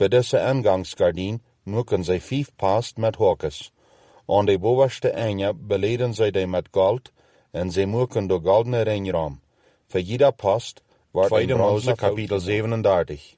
Für diese Eingangsgardin mögen sie 5 Past mit Hokes. An de bovenste einde beleden zij die met gold, en zij mögen de goldene ringraam. Für jeder Past wordt Tweede een Mose bronzen kapitel fout 37.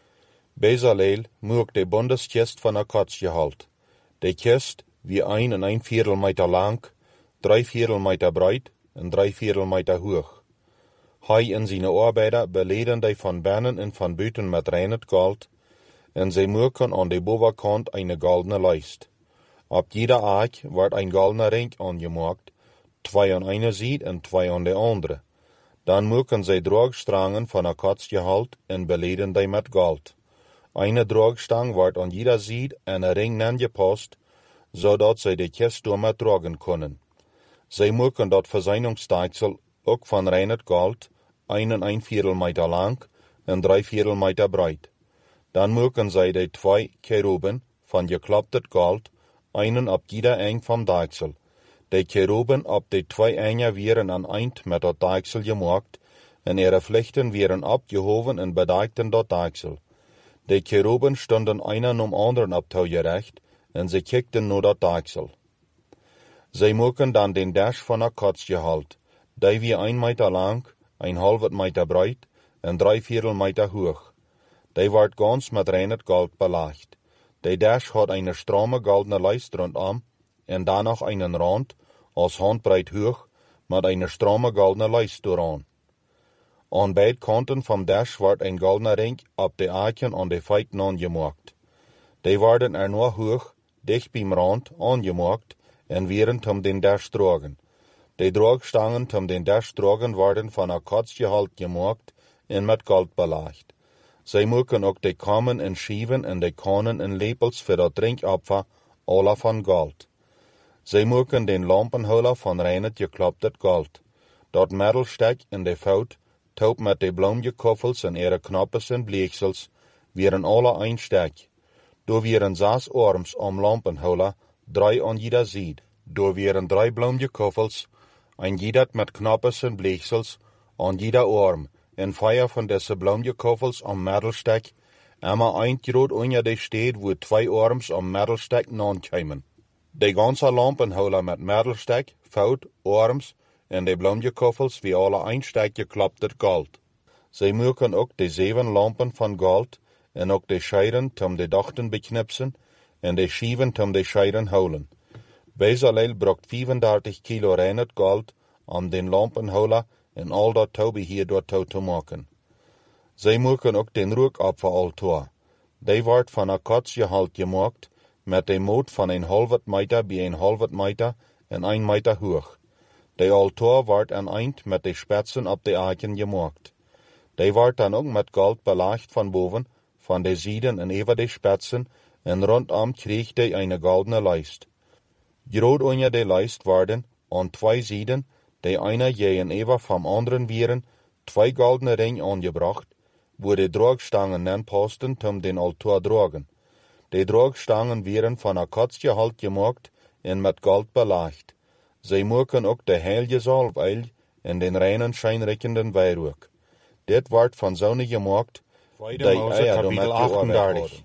Bezaleel mögt de bundeskist van de kots gehalt. De kist wie 1 1/4 meter lang, 3/4 meter breit en 3/4 meter hoog. Hij en zijn arbeider beleden die van binnen en van buiten met rein gold, en zij mögen aan de bovenkant een goldene lijst. Op jeder aak wordt een goldene ring aangemaakt, 2 aan eine zijde en 2 aan de andere. Dan mögen zij draagstangen van de kots gehalt en beleden die met gold. Eine draagstang wordt aan jeder zijde en een ring aangepast, zodat zij de kist door dragen kunnen. Zij mögen dat verzeihnungsteigsel ook van rein gold, 1 1/4 meter lang en 3/4 meter breit. Dan mögen zij de 2 Cheruben van geklappt gold, einen op jeder eng van deigsel. De Cheruben op de 2 enge wieren aan eind met dat deigsel gemaakt, en ihre vlechten wieren abgehoven en bedeikten dat deigsel. De Cheruben stonden einer um anderen op touw gerecht, en ze kijkten naar dat deigsel. Zij mögen dan den dash van der kots gehalt, die wie 1 meter lang, 1/2 meter breit en 3/4 meter hoog. Die wordt ganz met rein gold belegt. De dash hat eine stramme goldene lijst rondom en dan nog einen rand, als handbreit hoog, met eine stramme goldene lijst dooraan. Aan beide kanten vom dash wordt een goldene ring op de aken aan de feiten aangemaakt. Die worden nur hoog, dicht beim rand, aangemaakt en wieren om den dash dragen. De draagstangen om den dash dragen worden van een kotsgehalt gemaakt en met gold belegt. Zij mögen ook de kammen en schieven en de kannen en lepels voor dat drinkopfer alle van gold. Zij mögen den lampenholer van rein geklappt gold. Dat middelstek en de fout, taub met de bloemgekoffels en ihre knappes en bleeksels, wieren alle een stek. Door wieren 6 arms om lampenholer, 3 aan jeder zijde. Door wieren 3 bloemgekoffels, een jeder met knappes en bleeksels, aan jeder arm, en 5 van deze bloemgekoffels am middelstek, immer ein groot onder de steed wo 2 arms am middelstek naankomen. De ganze lampenholer met middelstek, fout, arms en de bloemgekoffels wie alle een stek geklappt gold. Zij mögen ook de 7 lampen van gold en ook de scheiren om de dachten beknipsen en de schieven om de scheiren houden. Bezaleel bracht 35 kilo rein gold om den lampenholer en al dat touwbeheer door touw te maken. Zij mögen ook den rookopferaltaar. Die wordt van een kotsgehalt gemaakt, met de moot van 1/2 meter bij 1/2 meter en 1 meter hoog. De altaar wordt aan eind met de spetsen op de aken gemaakt. Die wordt dan ook met gold belegt van boven, van de zijden en over de spetsen, en rondom kreeg die een goldene lijst. Groot onder de lijst worden, aan 2 zijden, de eine gegenüber vom anderen wieren, 2 goldene ring aangebracht, wo de draagstangen dann pasten om den altaar dragen. De draagstangen wieren van een kotsgehalt gemaakt en met gold belegt. Zij mögen ook de heilige salveil en den reinen schijnrikkenden weihrauch. Dit wordt van zonne gemaakt, Tweede Mose kapitel 38.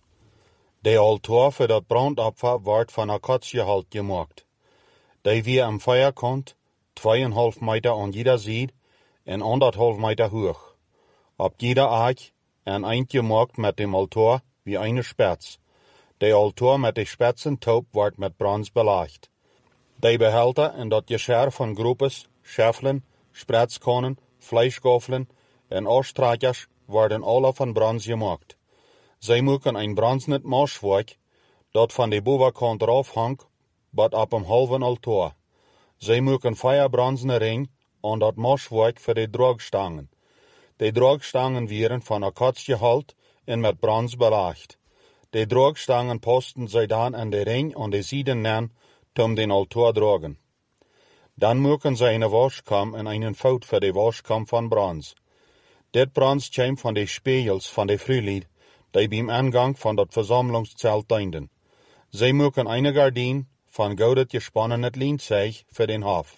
De altaar voor dat brandopfer wordt van een kotsgehalt gemaakt. Die wie am Feuerkant, 2,5 meter aan jeder zijde en 1,5 meter hoog. Op jeder aak een eind gemaakt met dem altaar wie eine spets. De altaar met de spetsen taub wordt met brons belegt. De behälter en dat geschirr van groepes, scheffelen, spretskannen, fleischgafelen en oorstrakers worden alle van brons gemaakt. Zij mögen een bronzen maaswerk, dat van de bovenkant eraf hangt, bat op een halven altaar. Zij mögen 4 bronzene ring aan dat maaswerk voor de draagstangen. De draagstangen wieren van een kotsgehalt en met brons belegt. De draagstangen posten zij dan aan de ring aan de zijden aan, om den altaar dragen. Dan mögen zij een waschkam en een fout voor de waschkam van brons. Dit brons komt van de spiegels van de Frühlied, die beim Eingang van dat versammlungszelt dienden. Zij mögen eine gardin van goudet gespannenet lienzeug voor den Hof.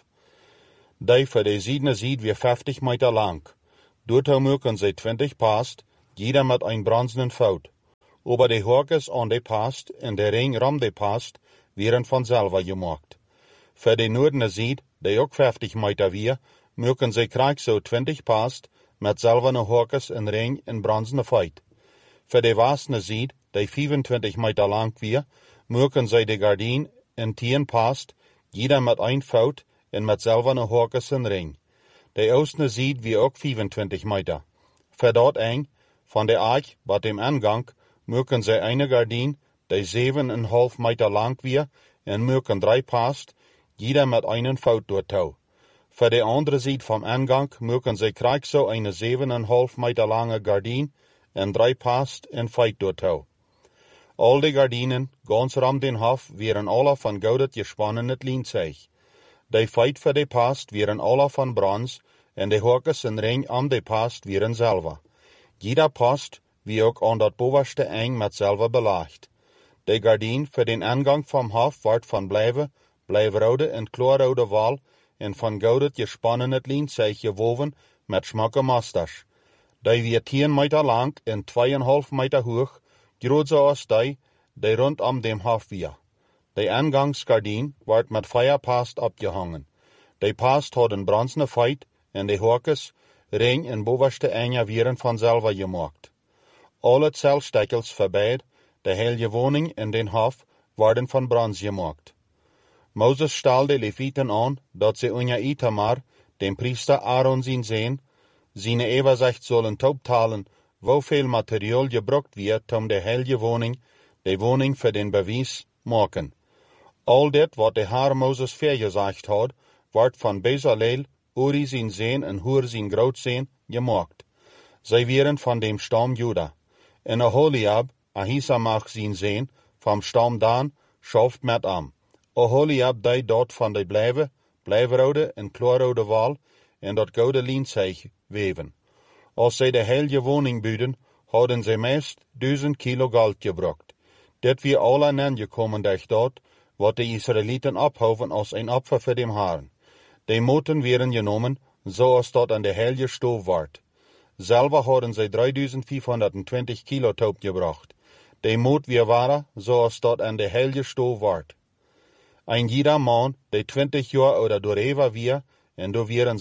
Die voor de ziedene zied weer 50 meter lang. Doorto mögen zij 20 past, jeder met een bronzenen fout. Aber de horkes aan de past en de ring ram de past, wären von selber gemacht. Für de noordene Sied, de ook 50 Meter wir, mögen sie krijg so 20 past, met zelfene horkes en ring en bronzene feit. Für de westene Sied, de 25 Meter lang wir, mögen sie de gardien en 10 past, jeder met ein fout en met zelfene horkes en ring. De oostene Sied wie ook 25 Meter. Für dort eng, von der Arch, bei dem Angang, mögen sie eine gardien, de 7,5 Meter lang wir, en mögen 3 past, jeder met einen fout doortouw. Für de andere Sied vom Angang mögen sie krijg so eine 7,5 Meter lange gardien en 3 past en feit doortouw. Al die gardinen, ganz ram den Hof, wären alle von goudet gespannenet lienzeig. De feit für de past wären alle von Bronz, en de horkes en ring am de past wären selber. Jeder past, wie ook aan dat bovenste eng met selber belagt. De gardien für den Angang vom Hof ward von blijvrode en kloorrode wal en van goudet gespannenet lienzeig gewoven met schmakke masters. Die wie 10 Meter lang en 2,5 Meter hoog, groot zoals die rondom dem Hof wie. De aangangsgardien werd met feierpast opgehangen. De past hadden bronzene feit en de horkes, ring en bovenste enge wären von selber gemacht. Alle Zellsteckels verbijt, de hele woning en den Hof, werden von Bronz gemacht. Moses stal de Leviten aan, dat ze unja Itamar, dem Priester Aaron sehen, seine Übersicht sollen taubtalen, woveel Material gebruikt wird, um de hele woning, de woning für den Beweis, maken. All dit wat de Herr Moses vergesagt had, wordt van Bezaleel, Uri zijn Zeen en Hur zijn Grootzeen, gemaakt. Zij wären von dem Stamm Juda. En Aholiab, Ahisamach zijn Zeen, vom Stamm Dan, schaft met am. Aholiab die dort van de blijvrode en kloorrode wal, en dat gouden lienzeig weven. Als zij de hele woning bieden, hadden zij meest 1000 kilo goud gebruikt. Dit wie alle aangekomen dort, wat de Israëlieten ophouden als een opfer voor dem Herrn. De moten werden genomen, zoals dat aan de hele stoof wordt. Selber hadden zij 3520 kilo taub gebracht. De moot weer waren, zoals dat aan de hele stoof wordt. Ein jeder man, de 20 jaar ouder doorheen weer, en do wären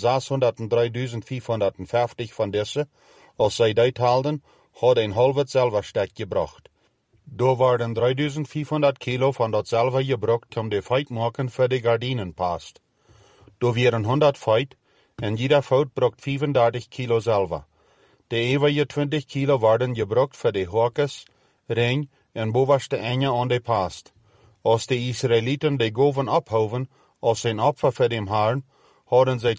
603.550 van deze, als zij dit haalden, had een halve zilverstek gebracht. Do waren 3500 kilo van dat zilver gebruikt om de feit maken voor de gardinen past. Do wären 100 feit, en jeder fout bracht 35 kilo zilver. De eeuwige 20 kilo werden gebruikt voor de horkes, ring en bovenste enge aan de past. Als de Israëlieten de goven ophouden als zijn opfer voor dem Herrn, hadden zij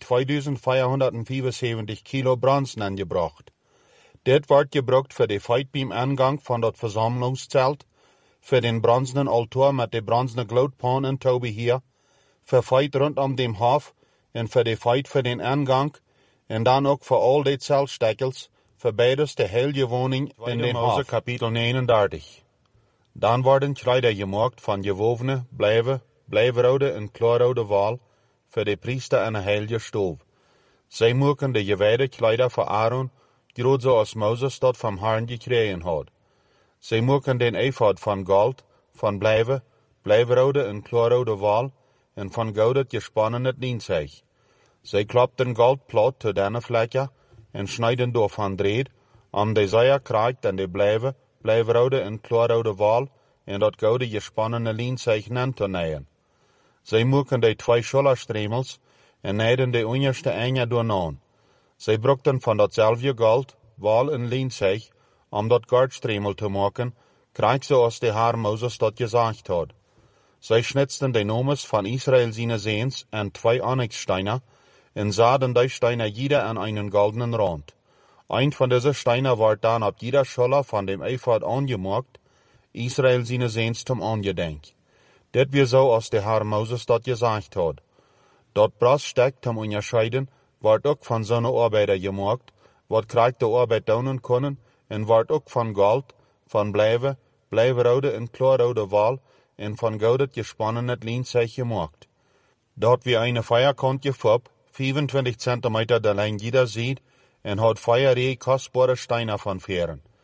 2475 kilo bronzen aangebracht. Dit wordt gebruikt voor de feit beim aangang van dat verzamelingszelt, voor den bronzenen altaar met de bronzene gloedpan en toebeheer, voor feit rondom dem Hof en voor de feit voor den aangang, en dan ook voor al die zeltstekkels, voor beides de hele woning in den Hof. Kapitel 39. Dan worden kleider gemaakt van gewovene, blijvrode en kloorrode wal, voor de priester en de heilige stoof. Zij maken de gewijde kleider voor Aaron, groot zoals Moses dat vom Herrn gekregen had. Zij maken den ephod van goud, van blijvrode en kloorrode wal, en van goudet gespannenet lienzeig. Zij klopten goud plat te denne vlekken, en snijden door van dreed, om de zijer krijgt en de blijvrode en kloorrode wal, en dat gouden gespannene lienzeig nen te neien. Zij maken de 2 schulterstremels, en neiden de onderste enge doornaan. Zij brukten van datzelfde goud, wal en lienzeig, om dat goudstremel te maken, krijg zoals de Herr Moses dat gezegd had. Zij schnitzten de nomes van Israël zijn Zeens en 2 onyxsteiner, en zaden die steiner jeder an einen goldenen Rand. Ein von diesen Steiner wordt dan op jeder Schulter van dem ephod angemaakt, Israël zijn Zeens zum Angedenk. Dit weer zo als de Herr Moses dat gezegd had. Dat braststek zum onderscheiden, wordt ook van zo'n arbeider gemaakt, wat krijgt de arbeid doen kunnen, en wordt ook van goud, van blijvrode en kloorrode wal, en van goudet gespannenet lienzeig gemaakt. Dat wie eine vierkantje fop, 25 centimeter de lijn jeder ziet, en had feierige kostbare steiner van veren.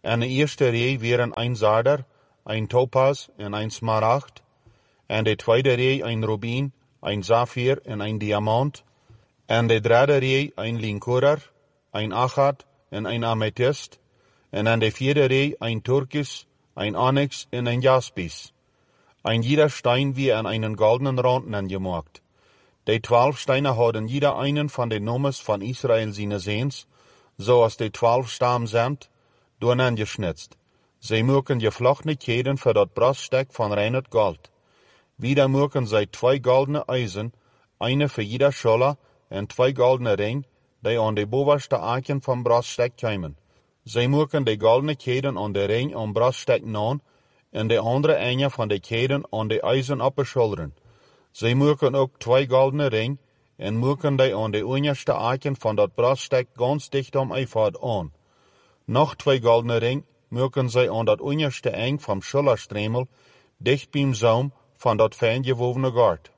En de eerste rij waren een zarder, een topaz en een smaragd. En de tweede rij een rubin, een safir en een diamant. En de derde rij een linkorer, een achat en een amethyst. En aan de vierde rij een turkis, een onyx en een jaspis. Ein jeder Stein wie an einen goldenen Rand angemacht. Die 12 Steine hadden jeder einen von den Nomes von Israel seine Sehns, so als die 12 Stamm sind, durch angeschnitzt. Sie mögen geflochtene Keden für das Bruststeck von reines Gold. Wieder mögen sie 2 goldene Eisen, eine für jeder Scholler und 2 goldene Ring, die an die bovenste Aken vom Bruststeck kämen. Sie mögen die goldene Keden an der Ring am Bruststeck nahen, en de andere ene van de keden aan de eisen op de schoulderen. Zij maken ook 2 goldene ring en maken die aan de onderste aken van dat bruststek ganz dicht om eifad aan. Nog 2 goldene ring maken zij aan dat onderste eng vom schulterstremel dicht beim Saum van dat fijn gewovene gard.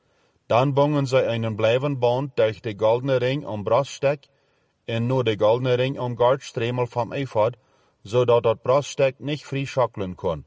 Dan bongen zij einen blijven band durch de goldene ring am bruststek en nur de goldene ring am gardstremel vom eifad, zodat dat bruststek niet vrij schokkelen kon.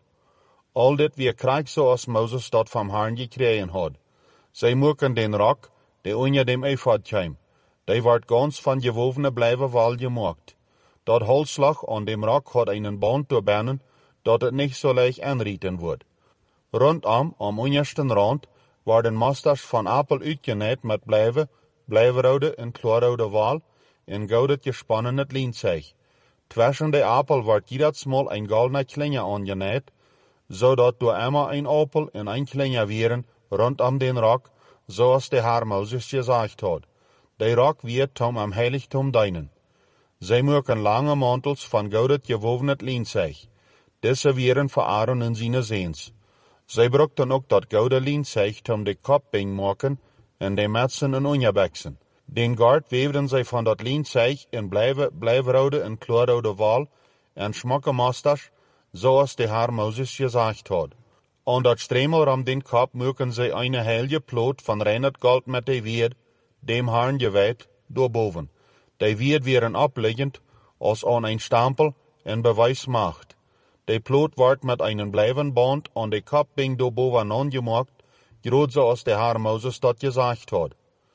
Al dit weer krijgt zoals Moses dat vom Herrn gekregen had. Zij moeken den Rock, der onder dem eifad kwam. Die wordt ganz van gewovene blijven wal gemaakt. Dat holslag aan dem Rock had einen band doorbannen, dat het niet zo leicht aanrieten wordt. Rondom, am ondersten rand, worden masters van apel uitgenaaid met blijverrode en klaarrode wal en goudet gespannen het lienzeig. Tussen de apel wordt jedersmal een goldene klinge aangenaaid, zodat door immer een appel en een klinge wieren rondom den Rock, zoals de Herr Moses gezegd had. De Rock wird tom am Heiligtum dienen. Zij maken lange mantels van goudet gewovenet lienzeig. Deze wieren voor Aaron en zijn Sehns. Zij brukten ook dat gouden lienzeig tom de kopbing maken en de metsen en onderbeksen. Den gard weefden zij van dat lienzeig en blijverrode en klaarrode wal en schmakke masters, zoals de Herr Moses gezegd had. Aan dat stremel om den kop maken zij eine heilige ploot van reines gold met de weerd, dem Herrn gewijd, doorboven. De weerd werden opliggend, als aan een stempel en bewijs macht. De ploot wordt met einen blijven band aan de kopbing doorboven aangemaakt, groot zoals de Herr Moses dat gezegd had.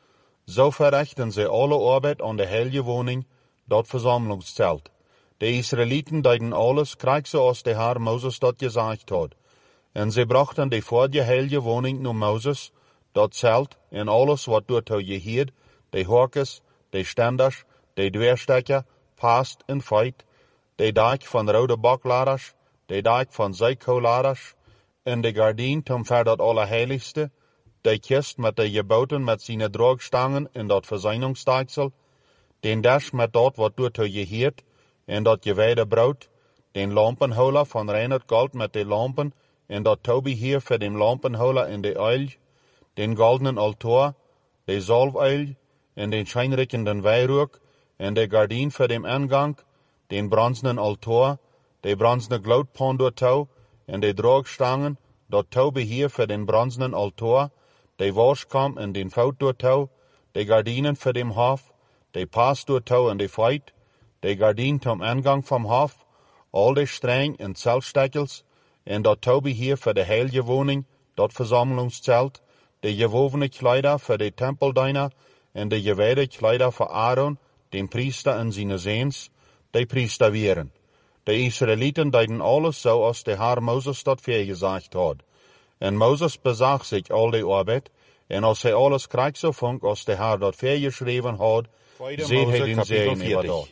Zo verrichten zij alle arbeid aan de heilige woning, dat verzamelingszelt. De Israëlieten deden alles krijg zoals de Herr Moses dat gezegd had. En zij brachten de vorige heilige woning naar Moses, dat zelt en alles wat doortoe geheerd, de horkes, de stenders, de dweerstekker, past en feit, de dak van rode bakladers, de dak van zijkoladers, en de gardien tom ver dat allerheiligste, de kist met de geboten met zijn droogstangen en dat verzuiningsstaaksel, den dash met dat wat doortoe geheerd, en dat gewijde brood, den lampenholer van reines gold met de lampen, en dat toebeheer voor den lampenholer in de uil, den goldenen altaar, de zalfuil, en den schijnrikkenden wijrook, en de gardien voor den ingang, den bronzenen altaar, de bronzene gloedpan door touw, en de droogstangen, dat toebeheer voor den bronzenen altaar, de waskam en den fout door touw, de gardinen voor den hof, de pas door touw en de feit, de gardien tom ingang vom hof, al de streng en zeltstekkels, en dat toebeheer voor de heilige woning, dat verzamelingszelt, de gewovene kleider voor de tempeldiener, en de gewijde kleider voor Aaron, den priester en zijn Sehns, de priester wieren. De Israëlieten deden alles zoals de Herr Moses dat voorgezegd had. En Moses bezag zich al de arbeid, en als hij alles krijgt zo vond als de Herr dat voorgeschreven had, zeet hij den zegen over dat.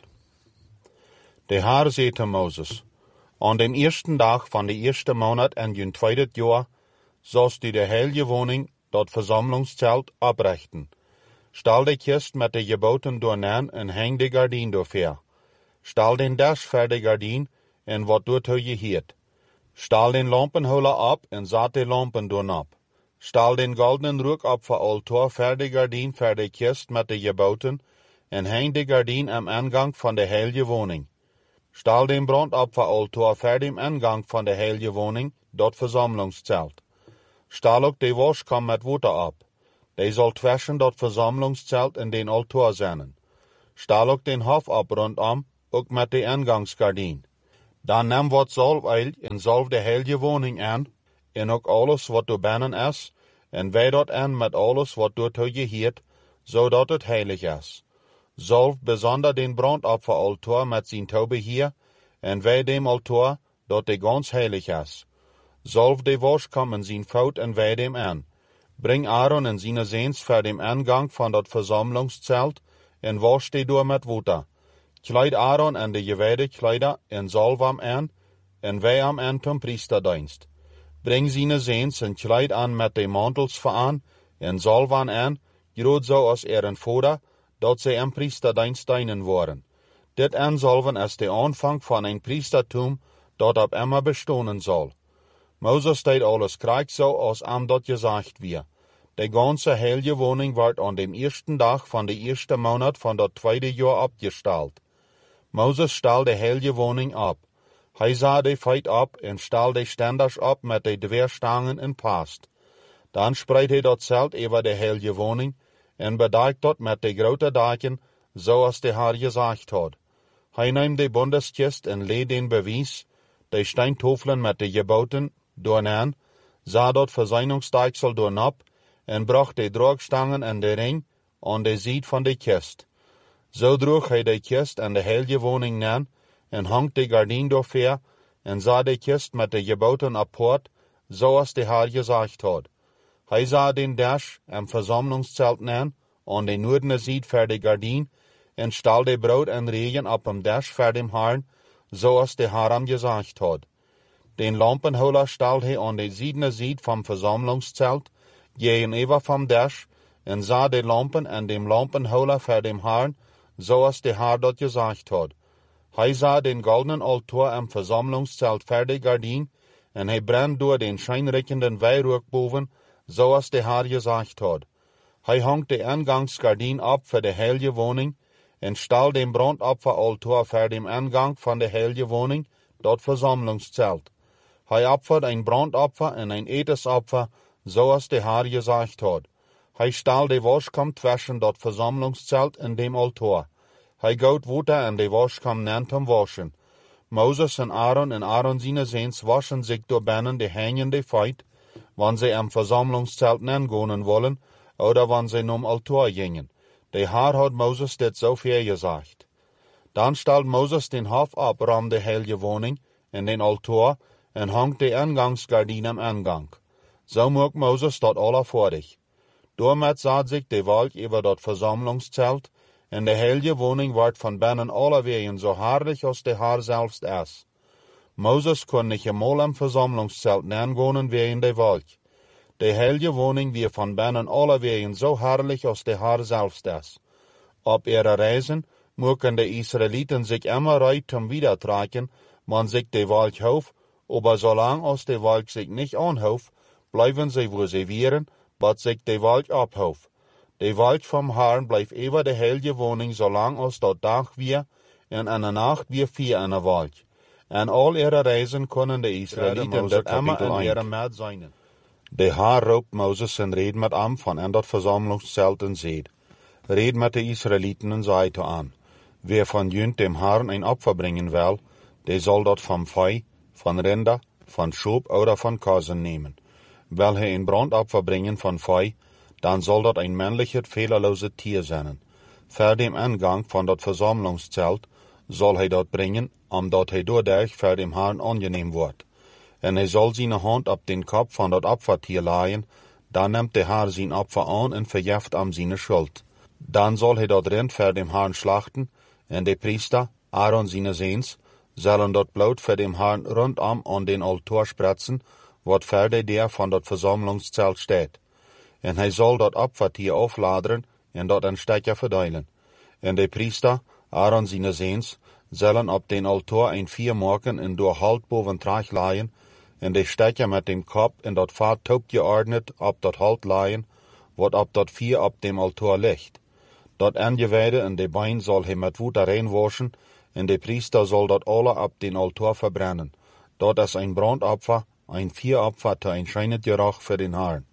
De Herr zeete Moses, aan den eersten dag van de eerste maand en hun tweede jaar, zoals die de heilige woning, dat verzamelingszelt, oprichten. Stal de kist met de geboten doornaan en hang de gardien doorver. Stal den dash voor de gardien en wat doortoe geheerd. Stal den lampenholer op en zat de lampen doornop. Stal den goldenen rook op voor altaar voor de gardien voor de kist met de geboten en hang de gardien am ingang van de heilige woning. Stal den brand op voor altaar voor de ingang van de heilige woning, dat verzamelingszelt. Stal ook de waskam met water op. Die zal tussen dat verzamelingszelt en den altaar zijn. Stal ook den hof op rondom, ook met de ingangsgardien. Dan neem wat zalfoil en zalf de heilige woning aan, en ook alles wat door binnen is, en wij dat aan met alles wat door toe geheert, zodat het heilig is. Zalf besonder den brandopferaltar met zijn toebeheer, en wij dem altar, dat de ganz heilig is. Zalf de waschkam in zijn fout en wij dem aan. Bring Aaron en zijn zeens voor dem aangang van dat verzamelingszelt, en wasch de door met water. Kleid Aaron en de gewijde kleider en zalf am aan, en wij am aan zum priesterdienst. Bring zijn zeens en kleid aan met de mantels vooraan, en zalf aan, groot zo als een vader, dat zij am priesterdienst dienen worden. Dit aanzalven is de aanvang van een priestertum, dat op immer bestonen zal. Moses deed alles krijg zo als am dat gezegd weer. De ganze heilige woning wordt aan dem eersten dag van de eerste maand van dat tweede jaar opgesteld. Moses stal de heilige woning op. Hij zag de feit op en stal de stenders op met de dweerstangen en past. Dan spreidt hij dat zelt over de heilige woning en bedekt dat met de grote daken, zoals de Heer gezegd had. Hij neemt de bondeskist en leed den bewijs, de steintofelen met de geboten doornaan, zag dat verzoeningsdeksel doornap en bracht de draagstangen en de ring aan de zijde van de kist. Zo droeg hij de kist en de heilige woning na en hangt de gardijn doorver en zag de kist met de geboten apart, zoals de Heer gezegd had. Hij zag den dash am verzamelingszelt na aan de noordene zijde voor de gardijn en stal de brood en regen op hem dash voor dem Herrn, zoals de Heer hem gezegd had. Den lampenholer stal hij aan de ziedene zijde vom verzamelingszelt, gegenüber vom dash, en zag de lampen en dem lampenholer voor dem Herrn, zoals de Heer dat gezegd had. Hij zag den goldenen altar am verzamelingszelt voor de gardijn, en hij brandt door den schijnrijkenden weihrauch boven, zoals de Heer gezegd had. Hij hangt de aangangsgardijn op voor de heilige woning, en stal den brandopferaltar voor dem aangang van de heilige woning, dat verzamelingszelt. Hij opfert een brandopfer en een etensopfer, zoals de Heer gezegd had. Hij stal de waschkam zwischen dat verzamelingszelt en dem altar. Hij goot water en de waschkam nant hem waschen. Moses en Aaron zijn zeens waschen zich door binnen de hangende feit, wanneer zij am verzamelingszelt nangonen wollen, oder wanneer zij nom altar gingen. De Heer had Moses dit zoveel gezegd. Dan stelt Moses den hof op ram de heilige woning en den altar en hangt de aangangsgardijn am aangang. Zo maakt Moses dat alle fertig. Doormet zat zich de wolk over dat verzamelingszelt en de heilige woning wordt van binnen alle wegen zo herrlich als de Heer zelfs is. Moses kon niet eenmaal am verzamelingszelt nangonen wegen de wolk. De heilige woning weer van binnen alle wegen zo herrlich als de Heer zelfs is. Op ihre reizen mogen de Israëlieten zich immer reit om wiedertrekken, man zich de wolk houf, aber zolang als de wolk zich niet aanhouf, blijven zij wo zij wieren, wat zich de wolk ophouf. De wolk vom Herrn blijft over de heilige woning zolang als dat dag weer, en aan de nacht weer vier aan de wolk. En al ihre reizen kunnen de Israëlieten dat immer in ihre maat zijn. De Heer roept Moses en reed met hem van en dat verzamelingszelt en zeed. Red met de Israëlieten en zei te aan. Wer van junt dem Herrn een opfer brengen wil, die zal dat van vee, van rinder, van schoop oder van kazen nemen. Wil hij een brandopfer brengen van vee, dan zal dat een männliches, fehlerlose Tier zijn. Voor dem aangang van dat verzamelingszelt zal hij dat brengen, omdat hij doordat voor dem Herrn angenehm wordt. En hij zal zijn hand op den kop van dat opfertier laaien, dan neemt de Heer zijn opfer aan en verjeft am zijn schuld. Dan zal hij dat rind voor dem Herrn slachten, en de priester, Aaron zijn zeens, zullen dat bloed voor dem Herrn rondom aan den altar spretsen, wat voor de deur van dat verzamelingszelt staat. En hij zal dat opfertier afladeren en dat een stukje verdelen. En de priester, Aaron zijn zeens, zullen op den altar een vier maken en door halt boven traag laaien, en de stukje met dem kop en dat vaart top geordnet op dat halt laaien, wat op dat vier op dem altar ligt. Dat aangewijde en de bein zal hij met water reinwaschen, en de priester zal dat alle op den altar verbrennen. Dat is een brandopfer, een vieropfer te een schijnend geruch voor den Herrn.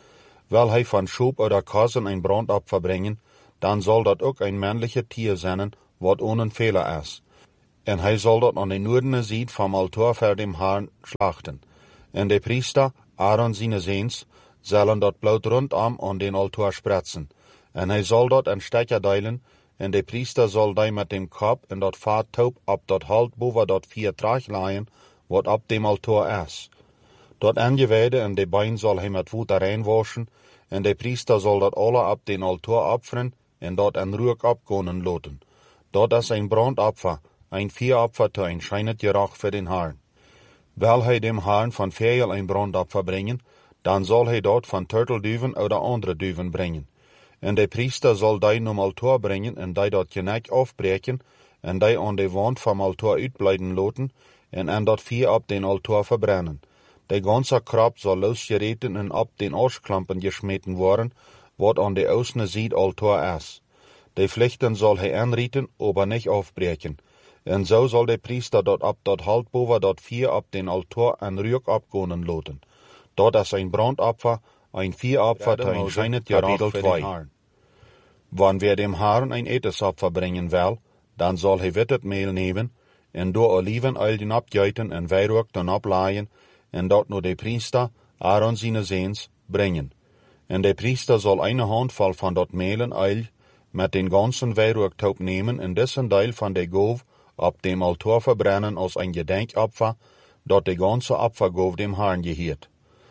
Wil hij van schoop oder kazen een brandopfer brengen, dan zal dat ook een männliche Tier zijn, wat ohne Fehler is. En hij zal dat aan de noordene zijde vom altaar voor dem Herrn slachten. En de priester, Aaron zijn Seens, zullen dat bloed rondom aan den altaar spritsen. En hij zal dat een stekker deilen, en de priester zal die met dem kop en dat vaartaup op dat halt boven dat vier traag leien, wat op dem altaar is. Dat aangewijde en de bein zal hij met water reinwaschen, en de priester zal dat alle op den altaar opferen, en dat en rook opkonen laten. Dat is een brandopfer, een vieropfer te een schijnet gerach voor den Herrn. Wil hij dem Herrn van veel een brandopfer brengen, dan zal hij dat van turtelduven oder andere duven brengen. En de priester zal die nom altaar brengen en die dat genek afbreken, en die aan de wand vom altaar uitblijden laten, en dat vier op den altaar verbrennen. De ganze krab zal losgereten en op den Arschklampen gesmeten worden, wat aan de oostene zijde altaar is. De vlechten zal hij aanrieten, aber niet afbreken. En zo zal de priester dat op dat halt boven dat vier op den altaar en ruik opkonen laten. Dat is een brandopfer, een vieropfer te een schijnet gerach voor den Herrn. Wanneer dem Herrn een etensopfer brengen wil, dan zal hij wittet meel nemen, en door olivenöl opjuiten en wierook dan oplaaien, en dat naar de priester, Aaron zijn Seens, brengen. En de priester zal een handvol van dat meel en oil met den ganzen wierooktoop nemen en dessen deel van de goof op dem altaar verbrennen als een gedenkopfer, dat de ganze opfergoof dem Herrn geheert.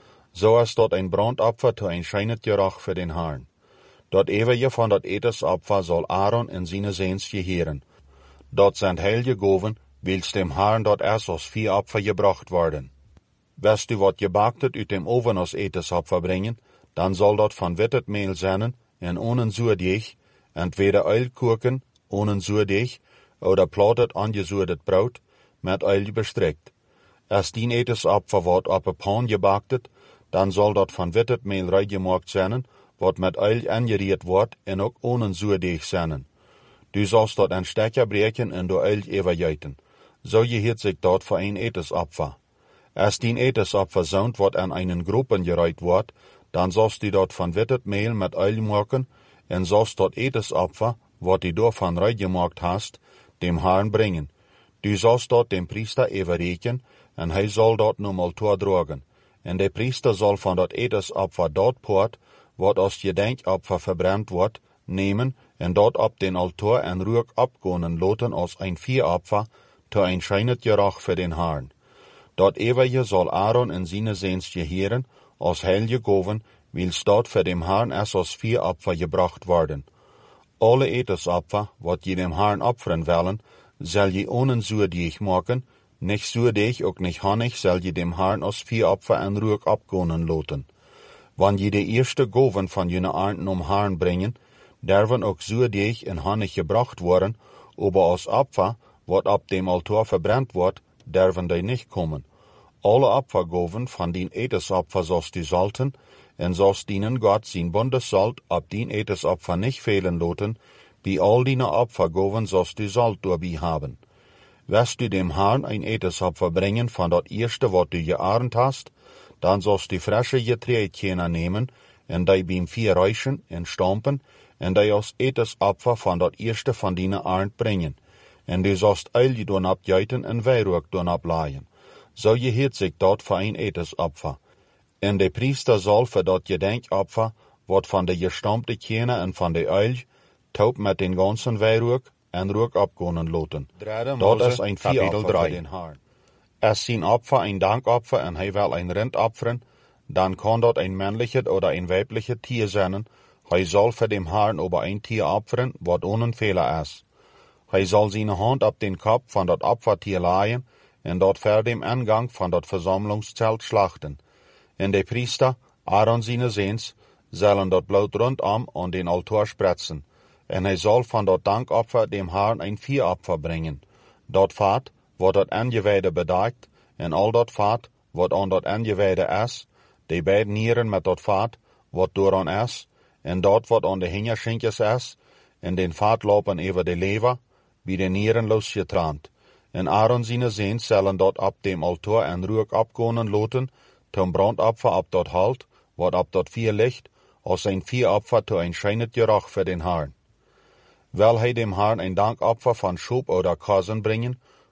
Zo is dat een brandopfer te een schijnet gerach voor den Herrn. Dat eeuwige van dat etensopfer zal Aaron en zijn Seens geheren. Dat zijn heilige goven, wils dem Herrn dat is als vieropfer gebracht worden. Wist u wat gebaktet uit dem oven als etensopfer brengen, dan zal dat van wittet meel zijn en ohne zuurdeeg, entweder uilkurken, ohne zuurdeeg, oder platet angezuurdet brood, met uil bestrekt. Als die etensopfer wordt op een pan gebaktet, dan zal dat van wittet meel reingemaakt zijn, wat met uil angeriert wordt en ook ohne zuurdeeg zijn. Du zalst dat een stekker breken en door uil everjuiten. Zo geheert zich dat voor een etensopfer. Als die etensopfer zout wat aan einen groepen gereiht wordt, dan zalst du dat van wittet meel met uil maken, en zalst dat etensopfer, wat du daarvan reingemaakt hast, dem Herrn brengen. Du zalst dat dem priester everreken, en hij zal dat nom altaar dragen. En de priester zal van dat etensopfer dat poort, wat als gedenkopfer verbrannt wordt, nemen, en dat op den altaar en rook opkonen laten als een vieropfer, te een schijnet gerach voor den Herrn. Dat eeuwige zal Aaron en zijn Seens geheren, als heilige goven, wils dat voor dem Herrn is als vieropfer gebracht worden. Alle etensopfer, wat je dem Herrn opferen willen, zal je ohne zuurdeeg maken, nicht zuurdeeg ook nicht honig zal je dem Herrn als vieropfer en rook opkonen laten. Wanneer je de eerste goven van jene aarden om Herrn brengen, derven ook zuurdeeg en honig gebracht worden, aber als opfer, wat op dem altaar verbrannt wordt, derven die niet komen. Alle opfergoven van dien etensopfer zoals du salten, en zoals dienen God zijn bundesalt op dien etensopfer niet velen laten, bij al die opfergoven zoals du salt doorbij haben. West du dem Herrn een etensopfer brengen van dat eerste wat du gearend hast, dan zoals du frische getreidtjener nemen, en die beim vier rijchen en stampen, en die als etensopfer van dat eerste van dienen arend brengen. En du zost uil doen opjuiten en wierook doen oplaaien. Zo geheert zich dat voor een etensopfer. En de priester zal voor dat gedenkopfer, wat van de gestampte tjener en van de uil, taub met den ganzen wierook en rook opkonen laten. Dat is een vieropfer voor den Herrn. Als zijn opfer een dankopfer en hij wil een rind opferen, dan kan dat een männliche oder een weibliche Tier zijn. Hij zal voor dem Herrn over een Tier opferen, wat ohne Fehler is. Hij zal zijn hand op den kop van dat opfertier laaien en dat voor dem aangang van dat verzamelingszelt slachten. En de priester, Aaron zijn Seens, zullen dat bloed rondom aan den altaar spritsen. En hij zal van dat dankopfer dem Herrn een vieropfer brengen. Dat vaat, wat dat aangewijde bedaakt, en al dat vaat, wat aan dat aangewijde is, de beide nieren met dat vaat, wat dooraan is, en dat wat aan de hingerschinkjes is, en den vaat lopen over de lever, bij de nieren losgetraand. En Aaron zijn Seens zullen dat op dem altaar en rook opkonen laten, ten brandopfer op dat halt, wat op dat vier ligt, als een vieropfer te een schijnet gerach voor den Herrn. Wil hij dem Herrn een dankopfer van schop oder kazen brengen,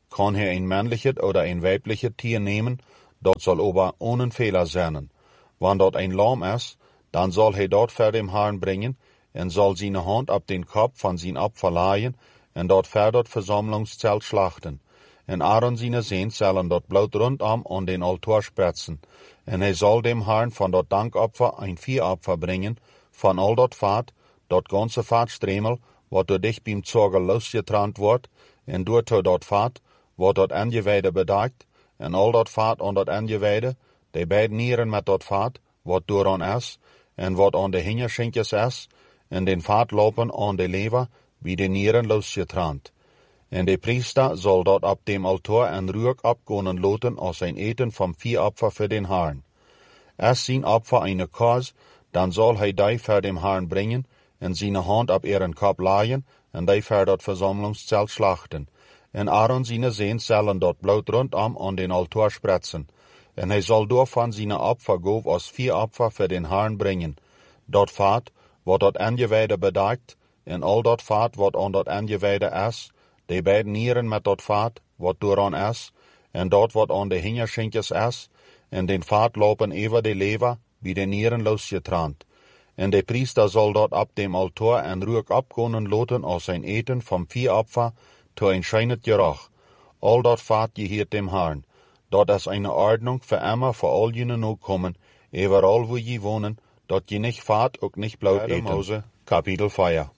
kann er ein männliches oder ein weibliches Tier nehmen, dort soll aber ohne Fehler sein. Wann dort ein Lamm ist, dann soll er dort vor dem Herrn bringen, und soll seine Hand ab den Kopf von sein Opfer leihen, und dort vor dort Versammlungszelt schlachten. En Aaron seine Söhne sollen dort Blut rundum an den Altar spritzen. En er soll dem Herrn von dort Dankopfer ein Viehopfer bringen, von all dort Fahrt, dort ganze Fahrtstremel, wat door dich beim Zorgel losgetrannt wordt, en door dort Fahrt, wat dort angeweide bedeckt, en all dort Fahrt an dort angeweide, die beiden Nieren met dort Fahrt, wat door an is, en wat an de Hingerschinkjes is, en den Fahrt lopen an de Lever, wie de Nieren losgetrannt. En de Priester soll dort ab dem Altar en Ruik abgonen loten als ein Eten vom Viehopfer für den Herrn. Erst sein Opfer eine Kors, dann soll hij die für dem Herrn bringen, en seine Hand ab ihren Kopf leihen, en die für dort Versammlungszelt schlachten. En Aaron seine Söhne sollen dort Blut rundum an den Altar spritzen. En hij soll door van seine Opfer goof als Viehopfer für den Herrn bringen. Dort Fahrt, wat dort angeweide bedeckt, en al dort Fahrt, wat an dort angeweide is, die beiden Nieren met dort Fahrt, wat dooran is, en dort wat an de Hingerschinkjes is, en den Fahrt lopen over de Lever, wie de Nieren losgetrannt. En de Priester soll dort ab dem Altar en Ruik abgonen loten als ein Eten vom Viehopfer, to ein scheinet Geruch. All dort Fahrt gehiert dem Herrn. Dort is eine Ordnung für immer für all jene nu kommen, überall wo je wohnen, dort je nicht Fahrt ook nicht Blut eten. Mose, Kapitel 4.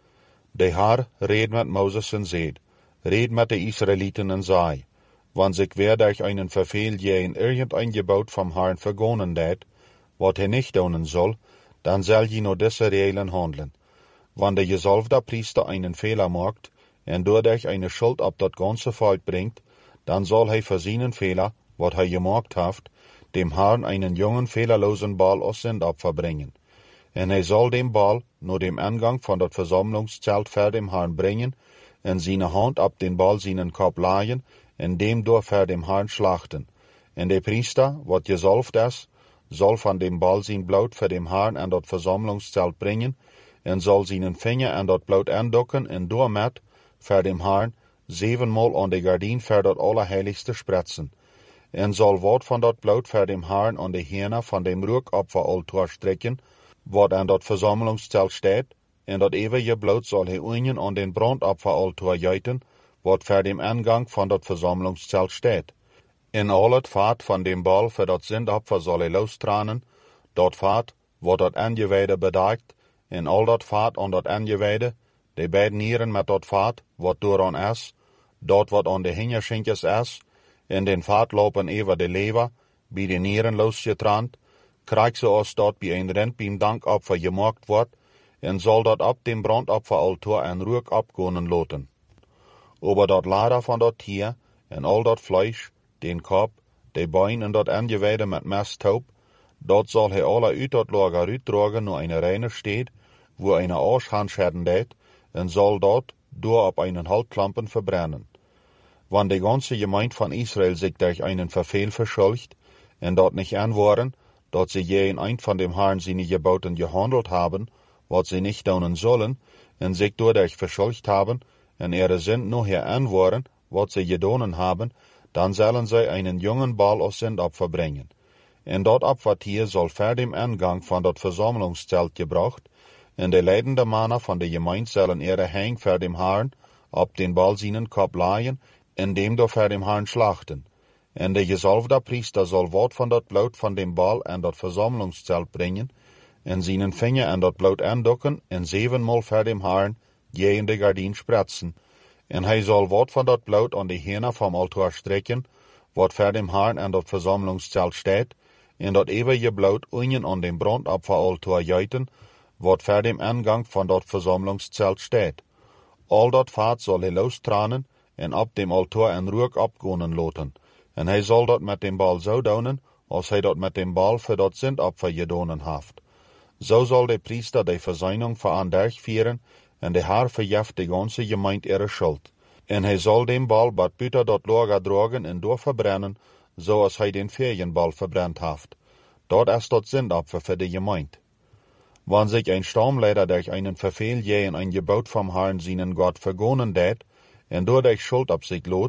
De Herr red met Moses en zeid, red met de Israeliten en zei, wann sich wer durch einen Verfehl je in irgendein Gebot vom Herrn vergonnen dat, wat hij nicht doen soll, dann soll je nur diese Regeln handeln. Wann der gesalfte Priester einen Fehler macht, en dadurch eine Schuld ab dat ganze Volk bringt, dann soll hij für seinen Fehler, wat hij gemacht hat, dem Herrn einen jungen, fehlerlosen Ball als Sündopfer bringen. En hij soll dem Ball nur dem Eingang von dat Versammlungszelt vor dem Herrn bringen, en seine Hand ab den Ball seinen Kopf leihen, en dem door vor dem Herrn schlachten. En de Priester, wat gesalft is, soll von dem Ball sein Blut für dem Herrn an dat Versammlungszelt bringen, en soll seinen Finger an dat Blut andocken en doormet, vor dem Herrn, 7-mal an de Gardin für dat Allerheiligste spritzen. En soll wat von dat Blut für dem Herrn an de Hirne von dem Ruikopferaltar strecken, wat an dat Versammlungszelt steht, en dat ewige Blut soll hij unien an den Brandopferaltar juiten, wat voor dem Eingang van dat Versammlungszelt steht. En al het Fahrt van dem Ball für dat Sündopfer soll hij lostranen, dat Fahrt, wat dat Angeweide bedeckt, en al dat Fahrt an dat Angeweide, de beiden Nieren met dat Fahrt, wat dooran is, dat wat an de Hingerschinkjes is, en den Fahrt lopen over de Lever, bij de Nieren losgetrannt, krijgt ze als dat bij een rent beim Dankopfer gemaakt wordt, en zal dat ab dem Brandopferaltar en Ruik abgonen loten. Over dat Lader van dat Tier, en al dat Fleisch, den Kopf, de Bein en dat Angeweide met Mesttaub, dat zal hij alle uit dat Lager uitdragen naar eine reine Steed, wo eine Arschhandschäden deed, en zal dat door op einen Haltklampen verbrennen. Wann de ganze Gemeinde van Israel sich durch einen Verfehl verschuldigt, en dat nicht anwaren, dat sie je in ein von dem Herrn seine Geboten gehandelt haben, wat sie nicht doen sollen, en sich dadurch verschuldigt haben, en ihre Sünd nachher anwaren, wat sie gedonen haben, dann sollen sie einen jungen Ball als Sündopfer bringen. En dat Opfertier soll vor dem Eingang von dat Versammlungszelt gebracht, en de leidende Männer von der Gemeinde sollen ihre Hang vor dem Herrn, ab den Ball seinen Kopf leihen, en dem door vor dem Herrn schlachten. En de gesalfte Priester soll wat van dat Blut von dem Ball an dat Versammlungszelt bringen, en seinen Finger an dat Blut andocken, en 7-mal vor dem Herrn je in de Gardin spritzen. En hij soll wat van dat Blut an de Hirne vom Altar strecken, wat vor dem Herrn an dat Versammlungszelt steht, en dat ewige Blut unien an dem Brandopferaltar juiten, wat vor dem Eingang von dat Versammlungszelt steht. Al dat Fahrt soll hij lostranen, en ab dem Altar en Ruik abgonen loten. En hij zal dat met dem Ball zo doen, als hij dat met dem Ball voor dat Sündopfer gedonen heeft. Zo zal de Priester de Versöhnung veranderg vieren, en de Herr verjeft de ganze Gemeinde ihre Schuld. En hij zal den Ball bad buiten dat Lager dragen en door verbrennen, zoals hij den Ferienball verbrennt heeft. Dat is dat Sündopfer für de Gemeinde. Wann sich ein Stammleiter durch einen Verfehl je in ein Gebot vom Herrn seinen Gott vergonnen dat, en dadurch Schuld ab sich lot,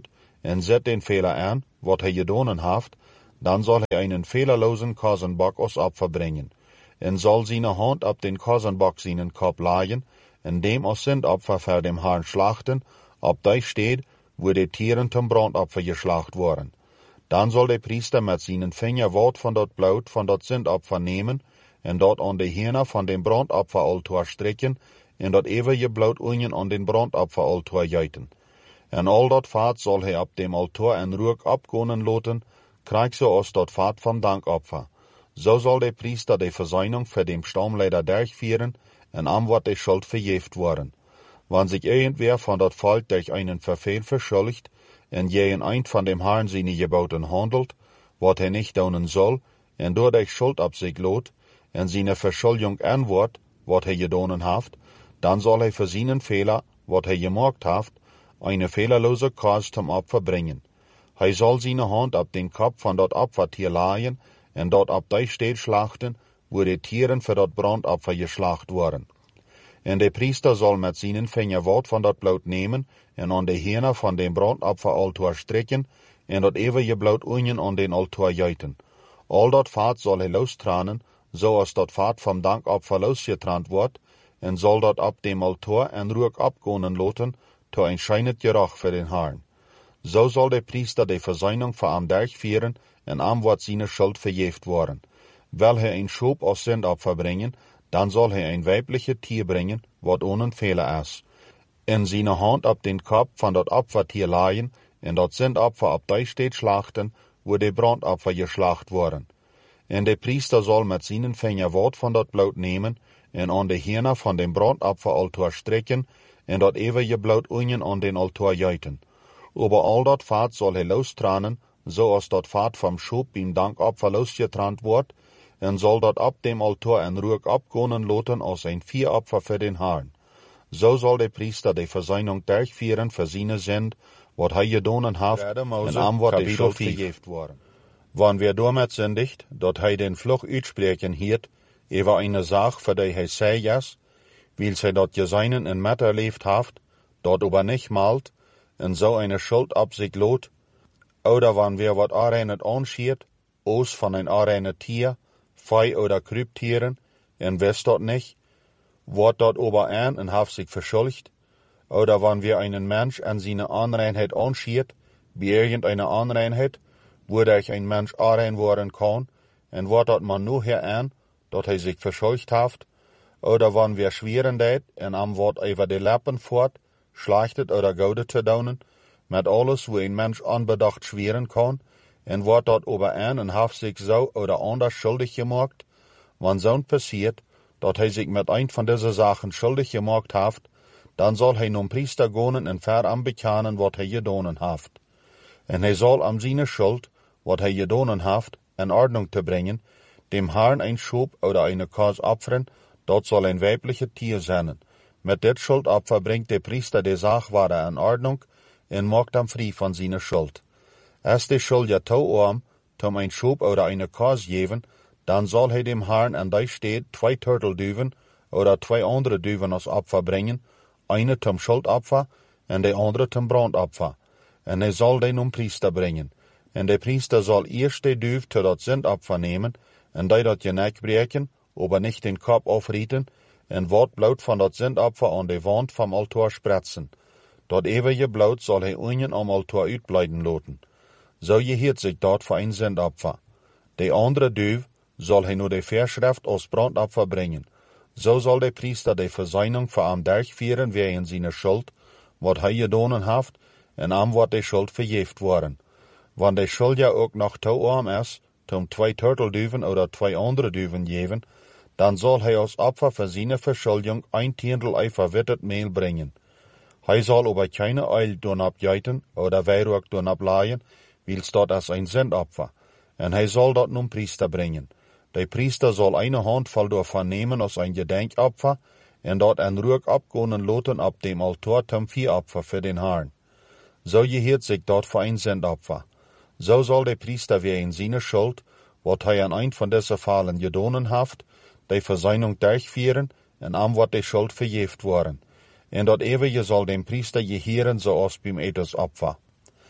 en zet den Fehler aan, wat hij gedonen heeft, dan zal hij einen fehlerlosen Kazenbock als Opfer brengen, en zal zijn hand op den Kazenbock seinen Kopf laaien, en dem als Sündopfer voor dem Herrn schlachten, op die steed, wo die Tieren zum Brandopfer geschlacht worden. Dan zal de priester met seinen Finger wat van dat bloed van dat Sündopfer nemen, en dat aan de Hirne van dem Brandopferaltar strikken, en dat eeuwige bloed unien aan den Brandopferaltar juiten. En al dat vaat zal hij op dem altaar en rook opkonen laten, krijg zoals dat vaat van Dankopfer. Zo zal de priester de Versöhnung voor dem stamleider durchführen, en am wordt de schuld vergeeft worden. Wann sich irgendwer von dat Volk durch einen Verfehl verschuldigt, en je ein von dem Herrn seine Geboten handelt, wat hij nicht doen soll, en doordat Schuld op zich lot, en seine Verschuldung antwoordt, wat hij gedonen heeft, dan zal hij voor seinen Fehler, wat hij gemaakt heeft, eine fehlerlose Kause zum Opfer bringen. Hij zal seine Hand op den Kopf van dat Opfertier laaien, en dat op die steed schlachten, wo die Tieren für dat Brandopfer geschlacht worden. En de priester zal met seinen Finger wat van dat bloed nemen, en aan de Hirne van dem Brandopferaltar strikken, en dat eeuwige bloed unien aan den altaar juiten. Al dat vaat zal hij lostranen, zoals dat vaat vom Dankopfer losgetrant wordt, en zal dat op dem altaar en rook opkonen laten, to ein scheinet Geruch für den Herrn. So zal de priester de Versöhnung voor am durchführen, en am wordt seine Schuld vergeeft worden. Will hij een Schub als Sündopfer bringen, dan zal hij een weibliche Tier bringen, wat ohne Fehler is. En seine Hand op den Kopf van dat Opfertier laaien, en dat Sündopfer op die steed schlachten, wo de Brandopfer geschlacht worden. En de priester zal met seinen Finger wat van dat bloed nemen, en aan de Hirne van dem Brandopferaltar strikken, en dat eeuwige bloed unien aan den altaar juiten. Over al dat vaat zal hij lostranen, zoals dat vaat vom Schub beim Dankopfer losgetrant wordt, en zal dat op dem altaar en rook opkonen laten als een Vieropfer für den Herrn. So zal de priester de Versöhnung durchführen für seine Sünd, wat hij gedonen heeft, en am wordt de Schuld vergeeft worden. Wann wir damit sündigt, dat hij den Fluch uitspreken hiert, über eine Sache, für die hij sei is, weil zij dat Geseinen in Met erlebt heeft, dat aber nicht malt, en so eine Schuld op sich lot, oder wann wir wat areinet anschiert, aus von ein areinet Tier, Fei oder Krübtieren, en wist dat nicht, wordt dat aber an en heeft sich verschuldigt, oder wann wir einen Mensch an seine Anreinheit anschiert, bei irgendeiner Anreinheit, wodurch ein Mensch arein worden kann, en wordt dat man nur her an, dat hij sich verschuldigt heeft, oder wann wir schweren deed, en am wordt over de Lappen fort, schlachtet oder goudet te donen, met alles, wo ein Mensch anbedacht schweren kann, en wordt dat aber an en heeft sich so oder anders schuldig gemacht, wann zo'n passiert, dat hij sich met ein von diese Sachen schuldig gemacht heeft, dan zal hij nun Priester gonen en ver am bekennen, wat hij gedonen heeft. En hij zal am seine Schuld, wat hij gedonen heeft, in Ordnung te bringen, dem Herrn ein Schub oder eine Kause opfern, dat zal ein weibliche Tier zijn. Met dit Schuldopfer bringt der Priester de Sachware in Ordnung en maakt hem frei von seiner Schuld. Als de Schuld ja toe tom ein Schub oder eine Kause geven, dan zal hij dem Herrn an die steed 2 Turtelduven oder 2 andere Duven als Opfer bringen, eine zum Schuldopfer en de andere zum Brandopfer. En hij zal den Priester bringen. En de Priester zal eerst de Duv te dat Sündopfer nemen, en die dat Geneck breken, aber nicht den Kopf aufrieten, en wat bloed van dat Sündopfer aan de wand vom Altar spretzen. Dat eeuwige bloed zal hij unien am Altar uitbleiden laten. So geheert sich dat voor een Sündopfer. De andere Duv zal hij nur de Verschrift als Brandopfer bringen. So zal de Priester de Versöhnung voor am durchführen wegen seiner Schuld, wat hij gedonen heeft, en am wordt de Schuld vergeeft worden. Wann de Schuld ja ook nog te arm is, tom 2 Turtelduven oder 2 andere Duven geven, dan zal hij als Opfer für seine Verschuldung 1 Tiendel ei verwittet Mehl bringen. Hij zal aber keine Eil doen abjeiten oder Weihrauch doen ablaaien, wils dat als ein Sündopfer. En hij zal dat nun Priester bringen. De Priester zal eine Handvoll davon nemen als ein Gedenkopfer, en dat en Ruach abgonen laten op dem Altar zum Viehopfer für den Herrn. So geheert sich dat für ein Sündopfer. So zal de Priester wegen seine Schuld, wat hij an ein von diese Fallen gedonen heeft, de Versöhnung durchführen, en am wordt de Schuld vergeeft worden. En dat eeuwige zal dem Priester geheeren, zoals beim Ethosopfer.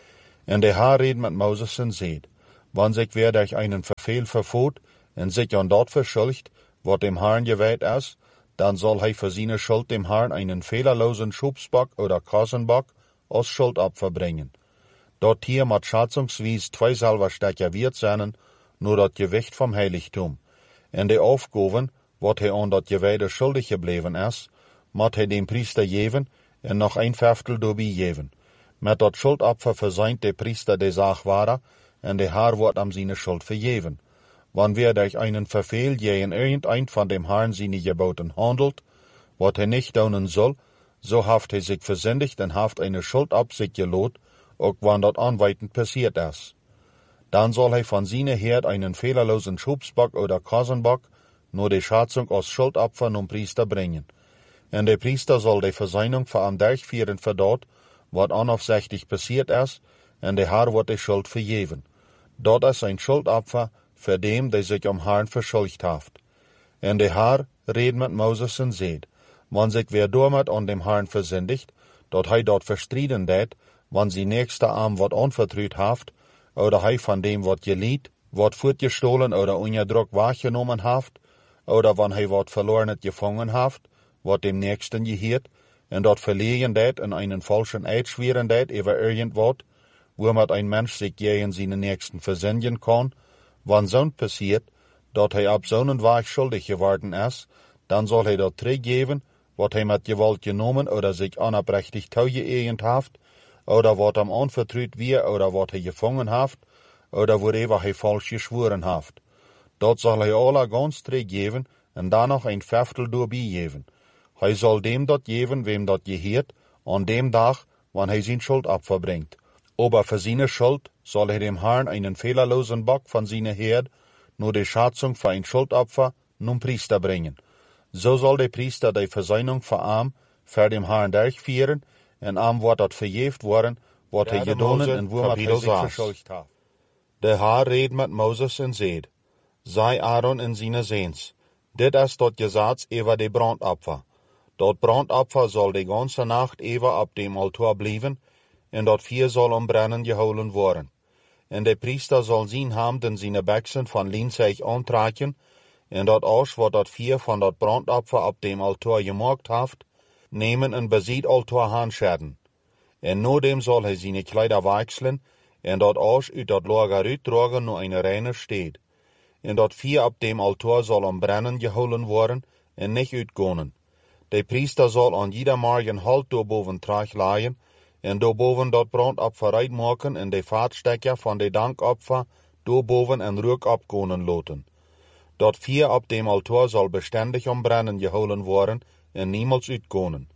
En de Herr redt met Moses en zeet, wann sich wer durch einen Verfehl verfoot en sich an dort verschuldigt, wat dem Herrn geweiht is, dann soll hij für seine Schuld dem Herrn einen fehlerlosen Schubsbock oder Kassenbock als Schuldopfer bringen. Dort hier mat schätzungsweise 2 Silberstecker wert sein, nur dat Gewicht vom Heiligtum. En de Aufgaben, wat hij an dat Geweide schuldig gebleven is, mat hij dem Priester geven en noch ein Viertel dabei geven. Met dat Schuldopfer verseint de Priester de Sache wahrer, en de Herr wordt am seine Schuld vergeven. Wann wer durch einen Verfehl gegen irgendein von dem Herrn seine Geboten handelt, wat hij nicht tun soll, so haft hij sich versündigt en haft eine Schuld ab sich gelot, auch wann dat anweitend passiert is. Dann soll hij von seine Herd einen fehlerlosen Schubsbock oder Kassenbock nur die Schätzung als Schuldopfer nun Priester bringen. En de Priester soll die Verseinung für am durchführen für dort, wat unaufsichtlich passiert is, en de Herr wird die Schuld vergeven. Dort is ein Schuldopfer für dem, der sich am Herrn verschuldigt haft. En de Herr redt mit Moses en zeet, wann sich wer damit an dem Herrn versündigt, dat hij dort verstrieden det, wann sie nächste Arm wat unvertrüht haft, oder hij von dem wat geliet, wat fortgestohlen oder ungedruckt wahrgenommen haft, oder wann hij wat verlorenet gefangen haft, wat dem Nächsten gehiert, en dort verlegen det in einen falschen Eid schweren det über irgendwat, womit ein Mensch sich gegen seine Nächsten versündigen kann. Wann so passiert, dat hij ab zo'n Weg schuldig geworden is, dann soll hij dat teruggeben, wat hij met Gewalt genommen oder sich unabrechtig toegeëigend haft, oder wat am anvertraut wie, oder wat hij gefangen haft, oder worüber hij falsch geschworen haft. Dat soll hij alle ganz teruggeben en dan nog ein Viertel dabei geben. Hij soll dem dat geben, wem dat geheert, an dem Tag, wann hij zijn Schuldopfer bringt. Aber für seine Schuld soll er dem Herrn einen fehlerlosen Bock von seiner Herd, nur die Schätzung für ein Schuldopfer, nun Priester bringen. So soll der Priester die Versöhnung für arm für dem Herrn durchführen, en arm wird dat verjeft worden, wat hij gedonen en womat hij sich verschuldigt hat. De Herr redt met Moses en zeet, sei Aaron in seine Seens, dit is dat Gesetz über de Brandopfer. Dat Brandopfer soll die ganze Nacht über ab dem Altar blijven, en dat Vier soll om brennen geholen worden. En de Priester soll zijn hand en zijn beksen van Lienzeug aantrekken, en dat Asch, wat dat Vier van dat Brandopfer ab dem Altar gemaakt haft, nemen en beziet Altar handscheren. En no dem soll hij zijn Kleider wechseln, en dat Asch uit dat Lager uitdragen nur eine reine steed. En dat Vier ab dem Altar soll om brennen geholen worden, en nicht uitgonen. De Priester soll an jeder Morgen halt daarboven terugleggen, en daarboven dat brandopfer uitmaken en de vaatstekker van de dankopfer daarboven en rook opkonen laten. Dat Vier op dem Altar soll beständig om brennen geholen worden en niemals uitkonen.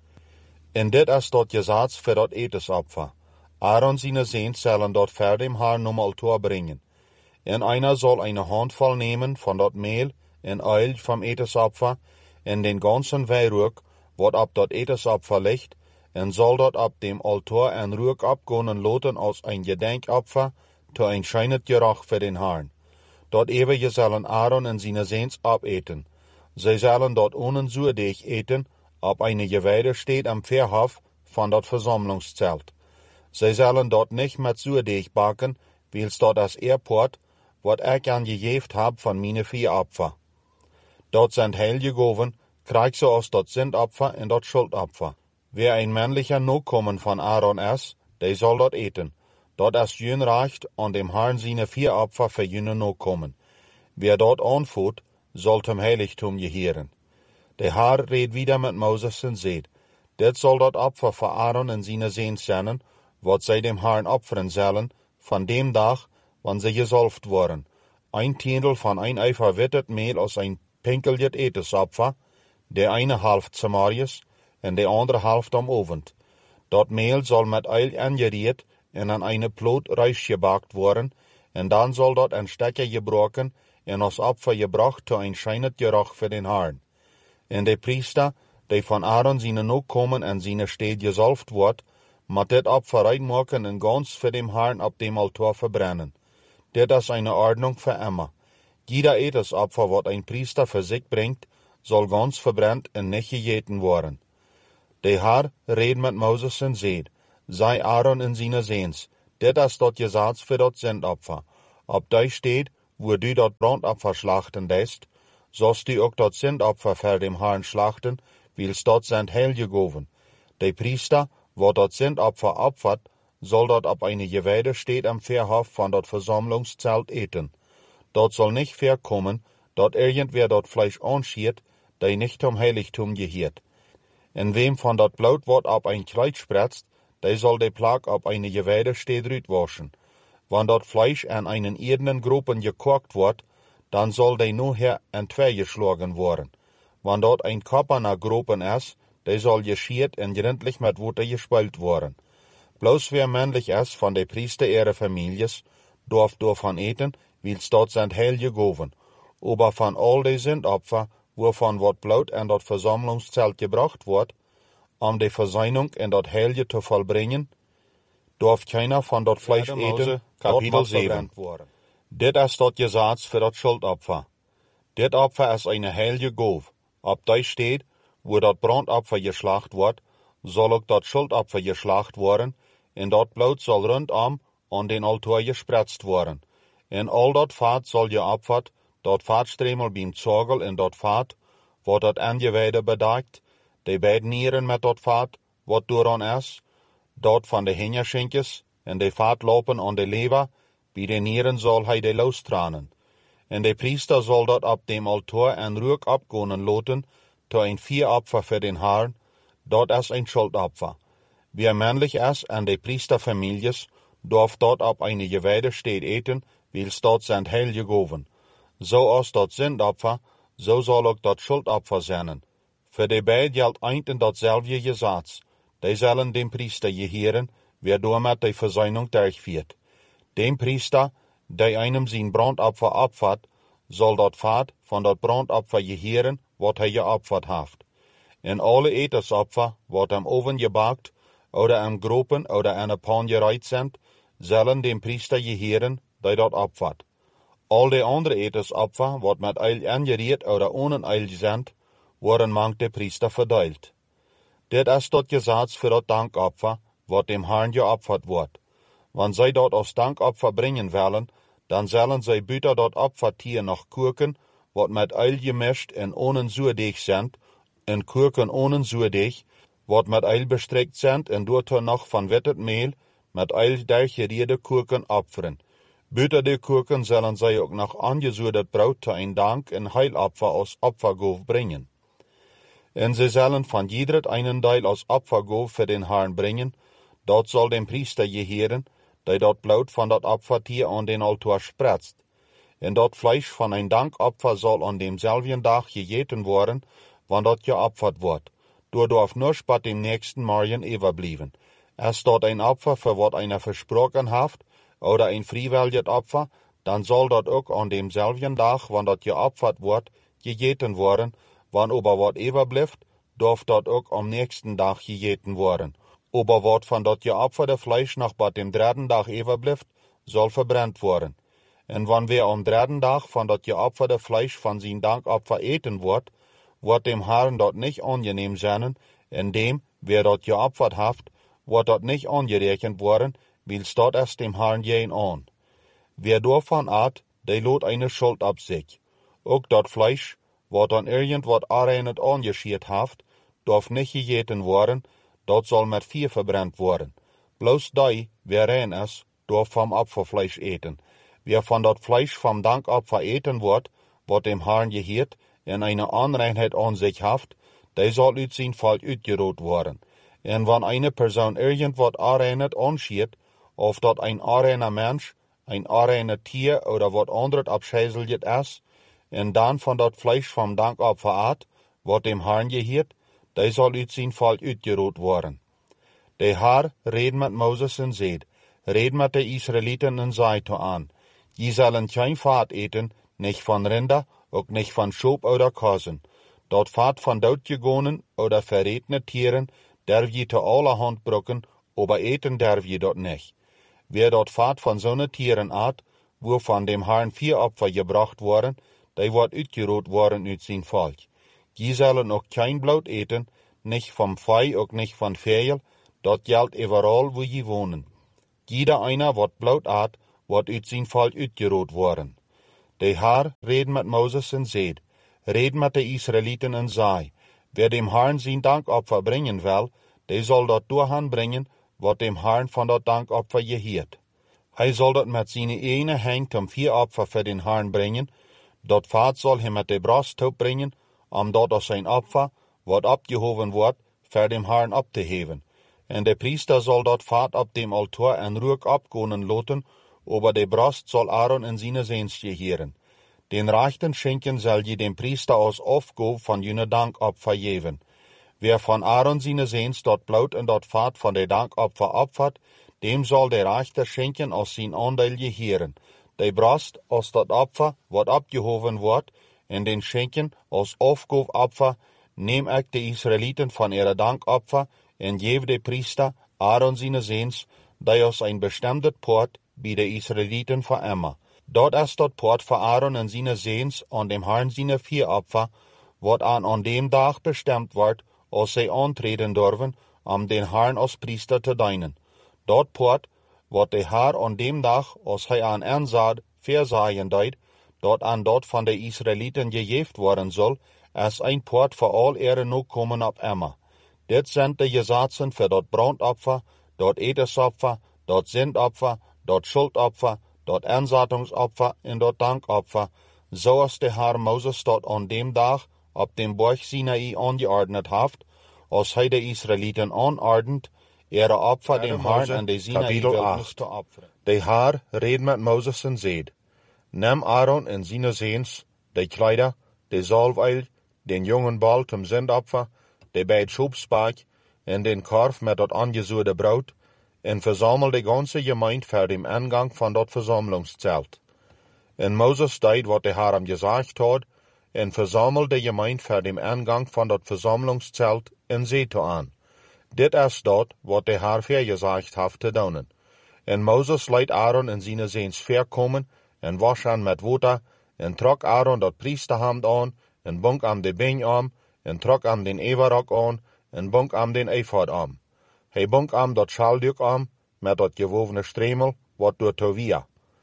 En dit is dat Gesetz für dat Etesopfer. Aaron seine Seens sollen dat für dem Herrn um Altar bringen. En einer soll eine Handvoll nehmen von dat Mehl en Öl vom Etesopfer en den ganzen Weihrauch, wat ab dat Etesopfer liegt, en soll dort ab dem Altar en Ruch abgonen laten als ein Gedenkopfer, to ein scheinet Geruch für den Herrn. Dort ewige sollen Aaron en seine Seens abeten. Sie sollen dort ohne zuurdig eten, ob eine Geweide steht am Verhof von dat Versammlungszelt. Sie sollen dort nicht mit zuurdig backen, weils dort das Airport, wat ich angejeft hab von meine Viehopfer. Dort sind heilige Goven, krieg so aus dort Sündopfer en dort Schuldopfer. Wer ein männlicher Nachkommen von Aaron ist, der soll dort eten. Dort ist jün recht, an dem Herrn seine Viehopfer für jüne Nachkommen. Wer dort anfut, soll zum Heiligtum gehören. Der Herr redt wieder mit Moses und seht, dit soll dort Opfer für Aaron in seine Seens sein, wat sie dem Herrn opfern sollen, von dem Tag, wann sie gesalbt worden. Ein Tindel von ein Eifer wittet Mehl aus ein pinkeljet Etesopfer, der eine halft Samarias, en de andere halft am Ovend. Dat Mehl soll mit Öl angeriert en an eine Plot reis gebakt worden, en dan soll dort ein Stecker gebroken en als Opfer gebracht to ein scheinet Geruch für den Herrn. En de Priester, die von Aaron seine Nachkommen en seine Steed gesalbt wordt, mat dit Opfer reinmaken en ganz für dem Herrn ab dem Altar verbrennen. Dit is eine Ordnung für immer. Jeder Etesopfer, wat ein Priester für sich bringt, soll ganz verbrennt en nicht gegeten worden. Der Herr redt mit Moses en seht, sei Aaron in seine Seens, Dit is dat Gesetz für dat Sündopfer. Ob da steht, wo du dat Brandopfer schlachten lässt, sollst du auch dat Sündopfer für dem Herrn schlachten, wils dat sind heilige Goven. Der Priester, wo dat Sündopfer opfert, soll dat op eine Geweide steht am Verhof von dat Versammlungszelt eten. Dat soll nicht vorkommen, dat irgendwer dat Fleisch anschiert, der nicht zum Heiligtum gehört. En wem von dat Blut wat op ein Kleid spritzt, der soll de Plag op eine Geweide steht rütwaschen. Wann dat Fleisch an einen irdenen Gruppen gekocht wird, dann soll der nachher in zwei geschlagen worden. Wann dort ein kopperner Gruppen ist, der soll geschiert und gründlich mit Wasser gespült worden. Bloß wer männlich ist von de Priester ihrer Families, darf davon eten, wils dort sind heilige Goven. Aber von all de Sündopfer, wovon wat Blut in dat Versammlungszelt gebracht wird, de Verseinung in dat Heilige zu vollbringen, darf keiner von dat Fleisch eten, Kapitel 7. Dit is dat Gesetz für dat Schuldopfer. Dit Opfer ist eine heilige Gove. Ob da steht, wo dat Brandopfer geschlacht wird, soll auch dat Schuldopfer geschlacht worden, en dat Blut soll rundum an den Altar gespritzt worden. En all dat Fat soll geopfert, dat Fatstremel beim Zorgel en dat Fat, wat dat Angeweide bedeckt, de beiden Nieren met dat Fat, wat dooraan is, dat van de Hingerschenkjes, en de Fat lopen aan de Leber, bij de Nieren soll hij de lostranen. En de Priester soll dat op dem Altar en Ruck abgonen loten, to ein Vieropfer für den Herrn, dat is ein Schuldopfer. Wer männlich is en de Priesterfamilies, darf dort op eine Geweide steht eten, wils dort sind heilige Goven. So als dat Sündopfer, so soll ook dat Schuldopfer zijn. Für de beid geldt einten datzelfde Gesetz. Die sollen dem Priester gehören, wer damit die Versöhnung durchführt. Dem Priester, der einem sein Brandopfer opfert, soll dat Fat von dat Brandopfer gehören, wat hij geopfert heeft. En alle Etesopfer, wat am Oven gebakt, oder am Gropen oder an een pan gereiht sind, sollen dem Priester gehören, der dat opfert. Al die andere Etesopfer, wat met Eil angeriert oder ohne Eil sind, worden mangt de Priester verteilt. Dit is dat Gesetz für dat Dankopfer, wat dem Herrn geopfert wordt. Wann zij dat als Dankopfer bringen willen, dann sollen zij buiten dat Opfertier noch Kurken, wat met Eil gemischt en ohne Zuurdeeg sind, en Kurken ohne Zuurdeeg, wat met Eil bestreckt sind en doorto noch van wettet Mehl, met Eil durchgeriede Kurken opferen. Buiten de Kurken sollen zij ook nog angezuurdet Brot te een Dank en Heilopfer als Opfergoof bringen. En sie sollen von jedret einen Teil als Opfergoof für den Herrn bringen, dort soll dem Priester gehören, der dort Blut von dat Opfertier an den Altar spritzt. En dat Fleisch von ein Dankopfer soll an demselben Tag gegeten worden, wann dort geopfert wird. Du darf nur spat dem nächsten Morgen überblieben. Ist dort ein Opfer, für wat einer versprochen haft, oder ein freiwilliges Opfer, dann soll dort auch an demselben Tag, wann dort geopfert wird, gegeten worden. Wann aber wat überbleibt, darf dort auch am nächsten Tag gegeten worden. Aber wat von dort geopferte Fleisch noch bei dem dritten Tag überbleibt, soll verbrannt worden. En wann wer am dritten Tag von dort geopferte Fleisch von sein Dankopfer eten wird dem Herrn dort nicht angenehm sein, en dem, wer dort geopfert haft, wird dort nicht angerechnet worden, wils dort es dem Herrn gehen an. Wer davon at, der lot eine Schuld ab sich. Auch dort Fleisch, wat dann irgendwat areinet angeschiert haft, darf nicht gegeten worden, dat soll mit Vieh verbrannt worden. Bloß die, wer rein is, darf vom Opferfleisch eten. Wer von dat Fleisch vom Dankopfer eten wird, wat dem Herrn gehört, en eine Anreinheit an sich haft, der soll uit zijn Fall uitgerot worden. En wann eine Person irgendwat areinet anschiert, of dat ein areiner Mensch, ein areiner Tier oder wat anderes abscheißeljet is, en dan van dat Fleisch vom Dankopfer at, wat dem Herrn gehört, der soll uit zijn Fall uitgerot worden. Der Herr red mit Moses en seed, red mit de Israeliten en zei to an, die sollen kein Fat eten, nicht von Rinder, ook nicht von Schob oder Kosen. Dat Fat von doodgegonen oder verretene Tieren darf je te allerhand brucken, aber eten darf je dat nicht. Wer dat Fat von so'ne Tieren at, wo von dem Herrn Vieropfer gebracht worden, der wordt uitgerot worden uit zijn Volk. Die sollen ook kein Blut eten, nicht vom Vieh, ook nicht von Vögel, dat geldt überall, wo je wohnen. Jeder einer wat bloot aat, wat uit zijn volk uitgeroot worden. De Heer reden met Moses en zeid, reden met de Israëlieten en zei, wer dem Herrn zijn dankopfer brengen wil, die zal dat doorgaan brengen, wat dem Herrn van dat dankopfer geheert. Hij zal dat met zijn ene hand om 4 opfer voor den Herrn brengen, dat vaat zal hij met de brasttaup brengen, om dat als zijn opfer, wat opgehoven wordt, voor dem Herrn op te heven. En de priester zal dat vaat op dem altaar en rook opkonen laten, over de brast zal Aaron en zijn zeens geheren. Den rechten schenken zal je dem priester als afgoof van jene dankopfer geven. Wer van Aaron zijn zeens dat bloed en dat vaat van de dankopfer opvat, dem zal de rechter schenken als zijn aandeel geheren. De brast als dat opfer wat opgehoven wordt, en den schenken als afgoofopfer, neem ik de Israëlieten van ihre dankopfer en geef de priester Aaron zijn zeens, die als een bestemde poort bij de Israëlieten veremmer. Dat is dat poort voor Aaron en zijn zeens aan dem Herrn zijn 4 opfer, wat aan dem dag bestemd wordt, als zij aantreden durven, om den Herrn als priester te dienen. Dat poort, wat de Heer aan dem dag, als hij aan aanzaad, verzaaien deed, dat aan dat van de Israëlieten gegeven worden zal, is een poort voor al ihre nakomen op immer. Dit zijn de gezaten voor dat brandopfer, dat etensopfer, dat zendopfer, dat schuldopfer, dat aanzatingsopfer en dat dankopfer, zoals de Heer Moses dat aan dem dag op dem Berg Sinai aangeordnet heeft, als hij de Israëlieten aanordent, ihre opfer dem Herrn en de Sinai-wildnis te opferen. De Heer reed met Moses en zeid, neem Aaron en zijn zeens, de kleider, de zalfolie, den jongen bal zum zendopfer, de beid schubspaak en den korf met dat aangezuurde brood, en verzamel de ganze gemeinde voor dem aangang van dat verzamelingszelt. En Moses deed wat de Heer hem gezegd had, en verzamel de gemeinde voor dem aangang van dat verzamelingszelt en zeet aan. Dit is dat wat de Heer vergezegd heeft te doen. En Moses leidt Aaron en zijn zeens verkomen, en wasch aan met water, en trok Aaron dat priesterhemd aan, en bunk aan de been aan, en trok aan den everok aan, en bunk aan den ephod aan. Hij bunk aan dat schalduk aan, met dat gewovene stremel, wat door Tovia.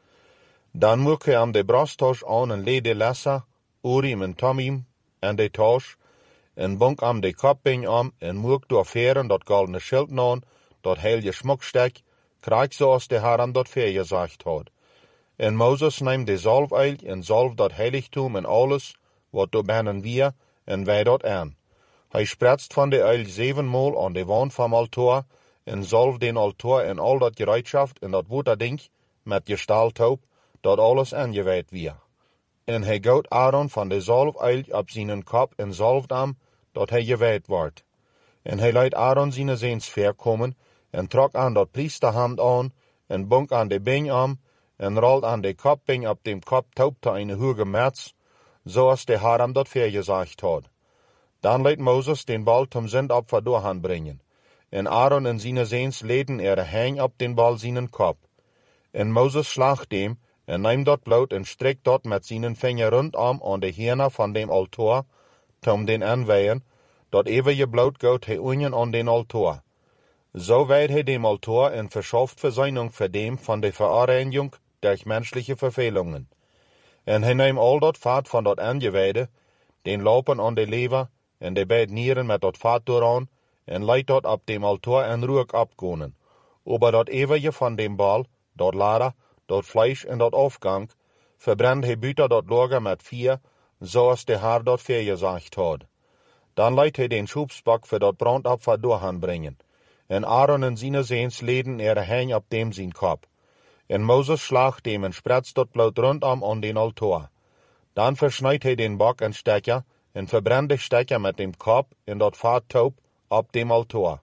Dan moek hij aan de brasttas aan en leed de lesser, Urim en Tomim, en de tas, en bunk aan de kopbeen aan, en moek door veren dat goldene schild aan, dat heilige schmuckstek, krijg zoals de Heer hem dat vergezegd had. En Moses neemt de zalfolie en zalf dat heiligtum en alles, wat door binnen wir, en wij dat aan. Hij spretst van de olie 7 maal aan de wand van altaar, en zalf den altaar en al dat gereedschaft en dat waterding, met gestaltaup, dat alles aangewijd wir. En hij goot Aaron van de zalfolie op zijn kop en zalft hem, dat hij gewijd wordt. En hij leidt Aaron zijn zeens verkomen, en trok aan dat priesterhemd aan, en bunk aan de been aan, en rolt aan de kopbeen op dem koptaup te een hoge metz, zoals de Heer hem dat vergezegd had. Dan leidt Moses den bal zum zendopfer doorgaan brengen. En Aaron en zijn zeens leden ihre hang op den bal zijn kop. En Moses slaagt dem, en neemt dat bloed en strekt dat met zijn vinger rondom aan de herne van dem altaar, tom den aanweien, dat eeuwige bloed goot hij unien aan den altaar. Zo wijdt hij dem altaar en verschafft verzeinung voor dem van de verreinigung durch menschliche vervelungen. En hij neemt al dat vaat van dat aangewijde, den lopen aan de lever, en de beide nieren met dat vaat dooraan, en leidt dat op dem altaar en rook opkonen. Over dat eeuwige van dem bal, dat lader, dat vlees en dat afgang, verbrennt hij buiten dat lager met vuur, zoals de Heer dat vergezegd had. Dan leidt hij den schubsbak voor dat brandopfer doorgaan brengen. En Aaron en zijn zeens leden ihre hang op dem zijn kop. En Moses slaagt dem en spretst dat bloed rondom aan den altaar. Dan versnijdt hij den bak en stekker, en verbrennt de stekker met dem kop en dat vaattaup op dem altaar.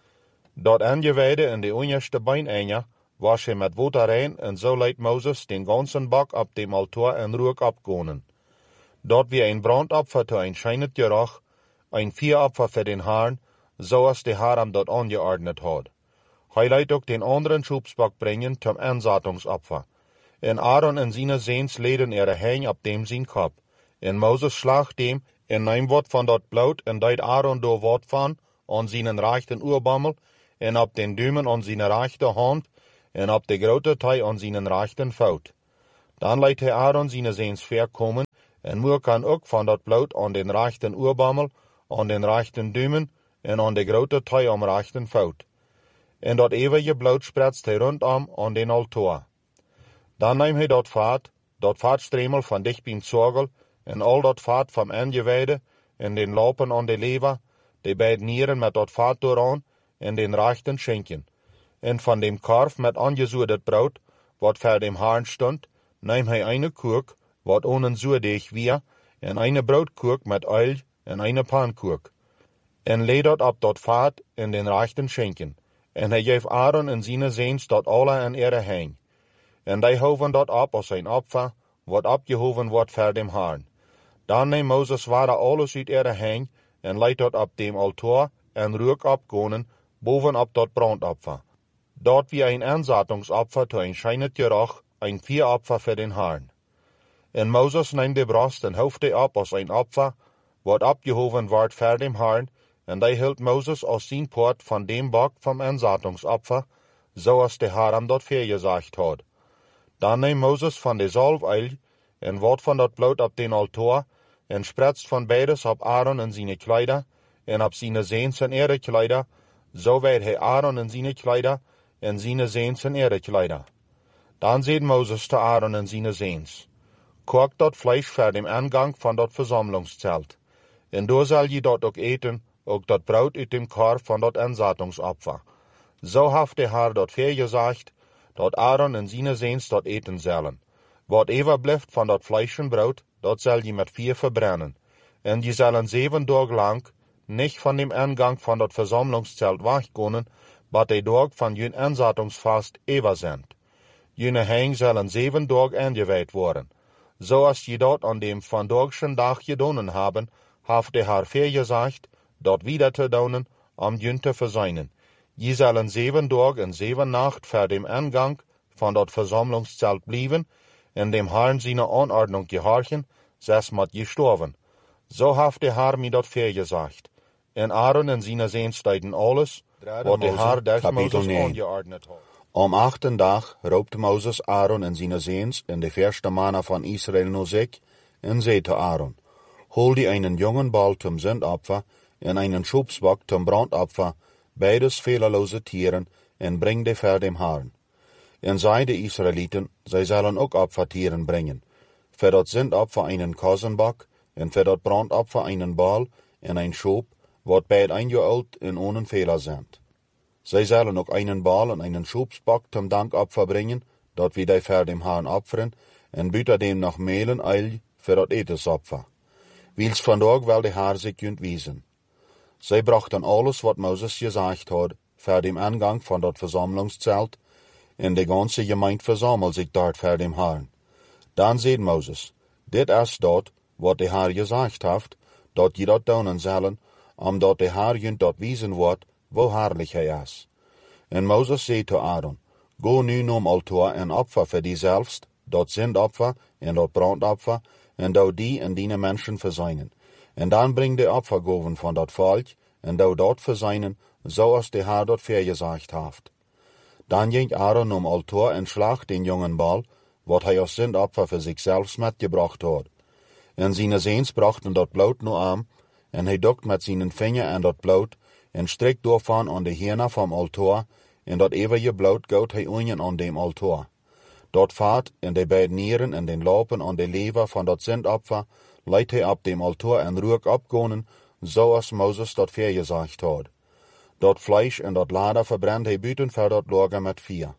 Dat aangewijde en de onderste beinenger was hij met water rein, en zo leidt Moses den ganzen bak op dem altaar en rook opkonen. Dat wie een brandopfer te een schijnet geruch, een vieropfer voor den Herrn, zoals de Heer hem dat aangeordnet had. Hij leidt ook den anderen schubsbak brengen zum aanzatingsopfer. En Aaron en zijn zeens leden ihre hang op dem zijn kop. En Moses slaagt dem, en neemt wat van dat bloed, en deed Aaron door wat van, aan zijn rechten oorbammel, en op den duimen aan zijn rechte hand, en op de grote tij aan zijn rechten voet. Dan leidt hij Aaron zijn zeens ver komen, en moer kan ook van dat bloed aan den rechten oorbammel, aan den rechten duimen, en aan de grote tij am rechten voet. En dat eeuwige bloed spretst hij rondom aan den altaar. Dan neemt hij dat vaatstremel van dichtbien zorgel, en al dat vaat van aangewijde, en den lopen aan de lever, de beide nieren met dat vaat dooraan, en den rechten schenken. En van dem korf met angezuurdet brood, wat voor dem Herrn stond, neemt hij eine kurk, wat ohne zuurdeeg weer, en eine broodkurk met oil, en eine pankurk. En leed dat op dat vaat in den rechten schenken. En hij geeft Aaron en zijn zeens dat alle en ere heen. En die hoven dat op als zijn opfer, wat opgehoven wordt voor dem Herrn. Dan neemt Moses ware alles uit ere heen, en leidt dat op dem altaar, en rook opgonen, bovenop dat brandopfer. Dort wie een aanzettingsopfer te een schijnet geruch, een vieropfer voor den Herrn. En Moses neemt de borst en hoeft die op als een opfer, wat opgehoven wordt voor dem Herrn, en die hield Moses als zijn poort van dem bok vom aanzettingsopfer, zoals de Herr hem dat voorgezegd had. Dan neemt Moses van de zalfoil, en wordt van dat bloed op den altaar, en spretst van beides op Aaron en zijn kleider, en op zijn zeens en ere kleider, zo werd hij Aaron en zijn kleider, en zijn zeens en ere kleider. Dan zei Moses te Aaron en zijn zeens, kook dat vlees voor dem aangang van dat versammelingszelt, en door zal je dat ook eten, ook dat brood uit dem korf van dat aanzettingsopfer. Zo heeft de Herr dat voorgezegd, dat Aaron en zijn zeens dat eten zullen. Wat overblijft van dat vlees en brood, dat zal je met vuur verbrennen. En je zullen 7 dagen lang niet van dem aangang van dat versammelingszelt wegkomen, wat de dag van jun aanzettingsvast over zijn. Jene heen zullen 7 dagen aangewijd worden. Zoals je dat aan dem vandagschen dag gedaan hebben, heeft de Herr voorgezegd, dat wieder te doen, om jun te verzuinen. Je zullen 7 dagen en 7 nacht voor dem aangang van dat versammelingszelt blijven, en dem Herrn zijn Anordnung gehorchen, zes moet je sterven. Zo heeft de Herr mir dat voorgezegd. En Aaron en zijn zeens deden alles, wat de Herr durch Moses angeordnet had. Am 8. dag roept Moses Aaron en zijn zeens en de verste mannen van Israël naar zich, en zei te Aaron, hol die einen jongen bal zum Sündopfer, en einen Schubsbock zum Brandopfer, beides fehlerlose Tieren, en bring die voor dem Herrn. En zei de Israëlieten, zij zullen ook Opfertieren brengen. Für dat Sündopfer einen Kosenbock, en für dat Brandopfer einen Bal, en ein Schub, wat beid 1 Jahr alt en ohne Fehler sind. Zij zullen ook einen Bal en einen Schubsbock zum Dankopfer bringen, dat wie die für dem Herrn opferen, en buiten dem noch mehlen eil für dat Etesopfer. Wils vandaag wel de Herr sich junt wiesen. Zij brachten alles wat Moses gezegd had, für dem Angang van dat Versammlungszelt, en de ganze Gemeinde versammelt sich dort für dem Herrn. Dan zei Moses, dit is dat, wat de Herr gezegd heeft, dat je dat doen zullen, omdat de Herr junt dat wiesen wordt, wo herrlich hij is. En Moses zei te Aaron, go nu nom altaar en opfer voor die zelfst, dat zindopfer en dat brandopfer, en dou die en die mensen verzuinen. En dan bring de opfergoven van dat volk, en dou dat verzuinen, zoals de Herr dat voorgezegd heeft. Dan ging Aaron om altaar en slag den jongen bal, wat hij als zindopfer voor zichzelf metgebracht had. En zijn zeens brachten dat bloed nu aan, en hij dokt met zijn vinger aan dat bloed, en strikt daarvan aan de hierna vom altaar, en dat eeuwige bloed goot hij unjen aan dem altaar. Dat vaat en de beide nieren en den lopen aan de lever van dat zindopfer, leidt hij op dem altaar en rook opgonen, zoals Moses dat voorgezegd had. Dat vlees en dat lader verbrennt hij buiten voor dat lager met vuur.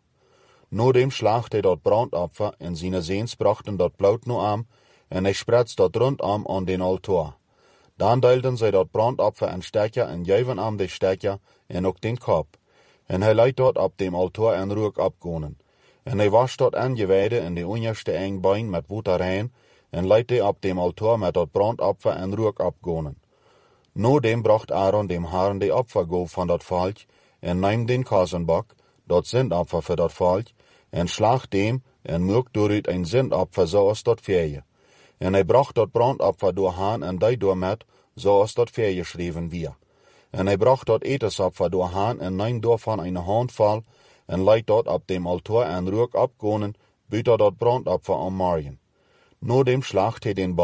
Nu dem slacht hij dat brandopfer, en zijn zeens brachten dat bloed nu aan, en hij spretst dat rondom aan den altaar. Dan deelden zij dat brandopfer en stekker en geven aan de stekker en ook den kop. En hij leidt dat op dem altaar en rook opgonen. En hij wascht dat aangewijde in de onderste engbein met water rein, en leidt die op dem altaar met dat brandopfer en rook opgonen. Nu dem bracht Aaron dem Herrn de opfergoof van dat volk, en neemt den Kosenbock, dat zindopfer voor dat volk, en slacht dem, en maakt daaruit een zindopfer zoals dat vieje. En hij bracht dat brandopfer doorheen en die door met, zoals dat voorgeschreven weer. En hij bracht dat etensopfer doorheen en neemt daarvan een handvol, en leidt dort ab dem Altar en rook abgonen, buiten dat brandopfer aan Marien. Na dem slacht hij den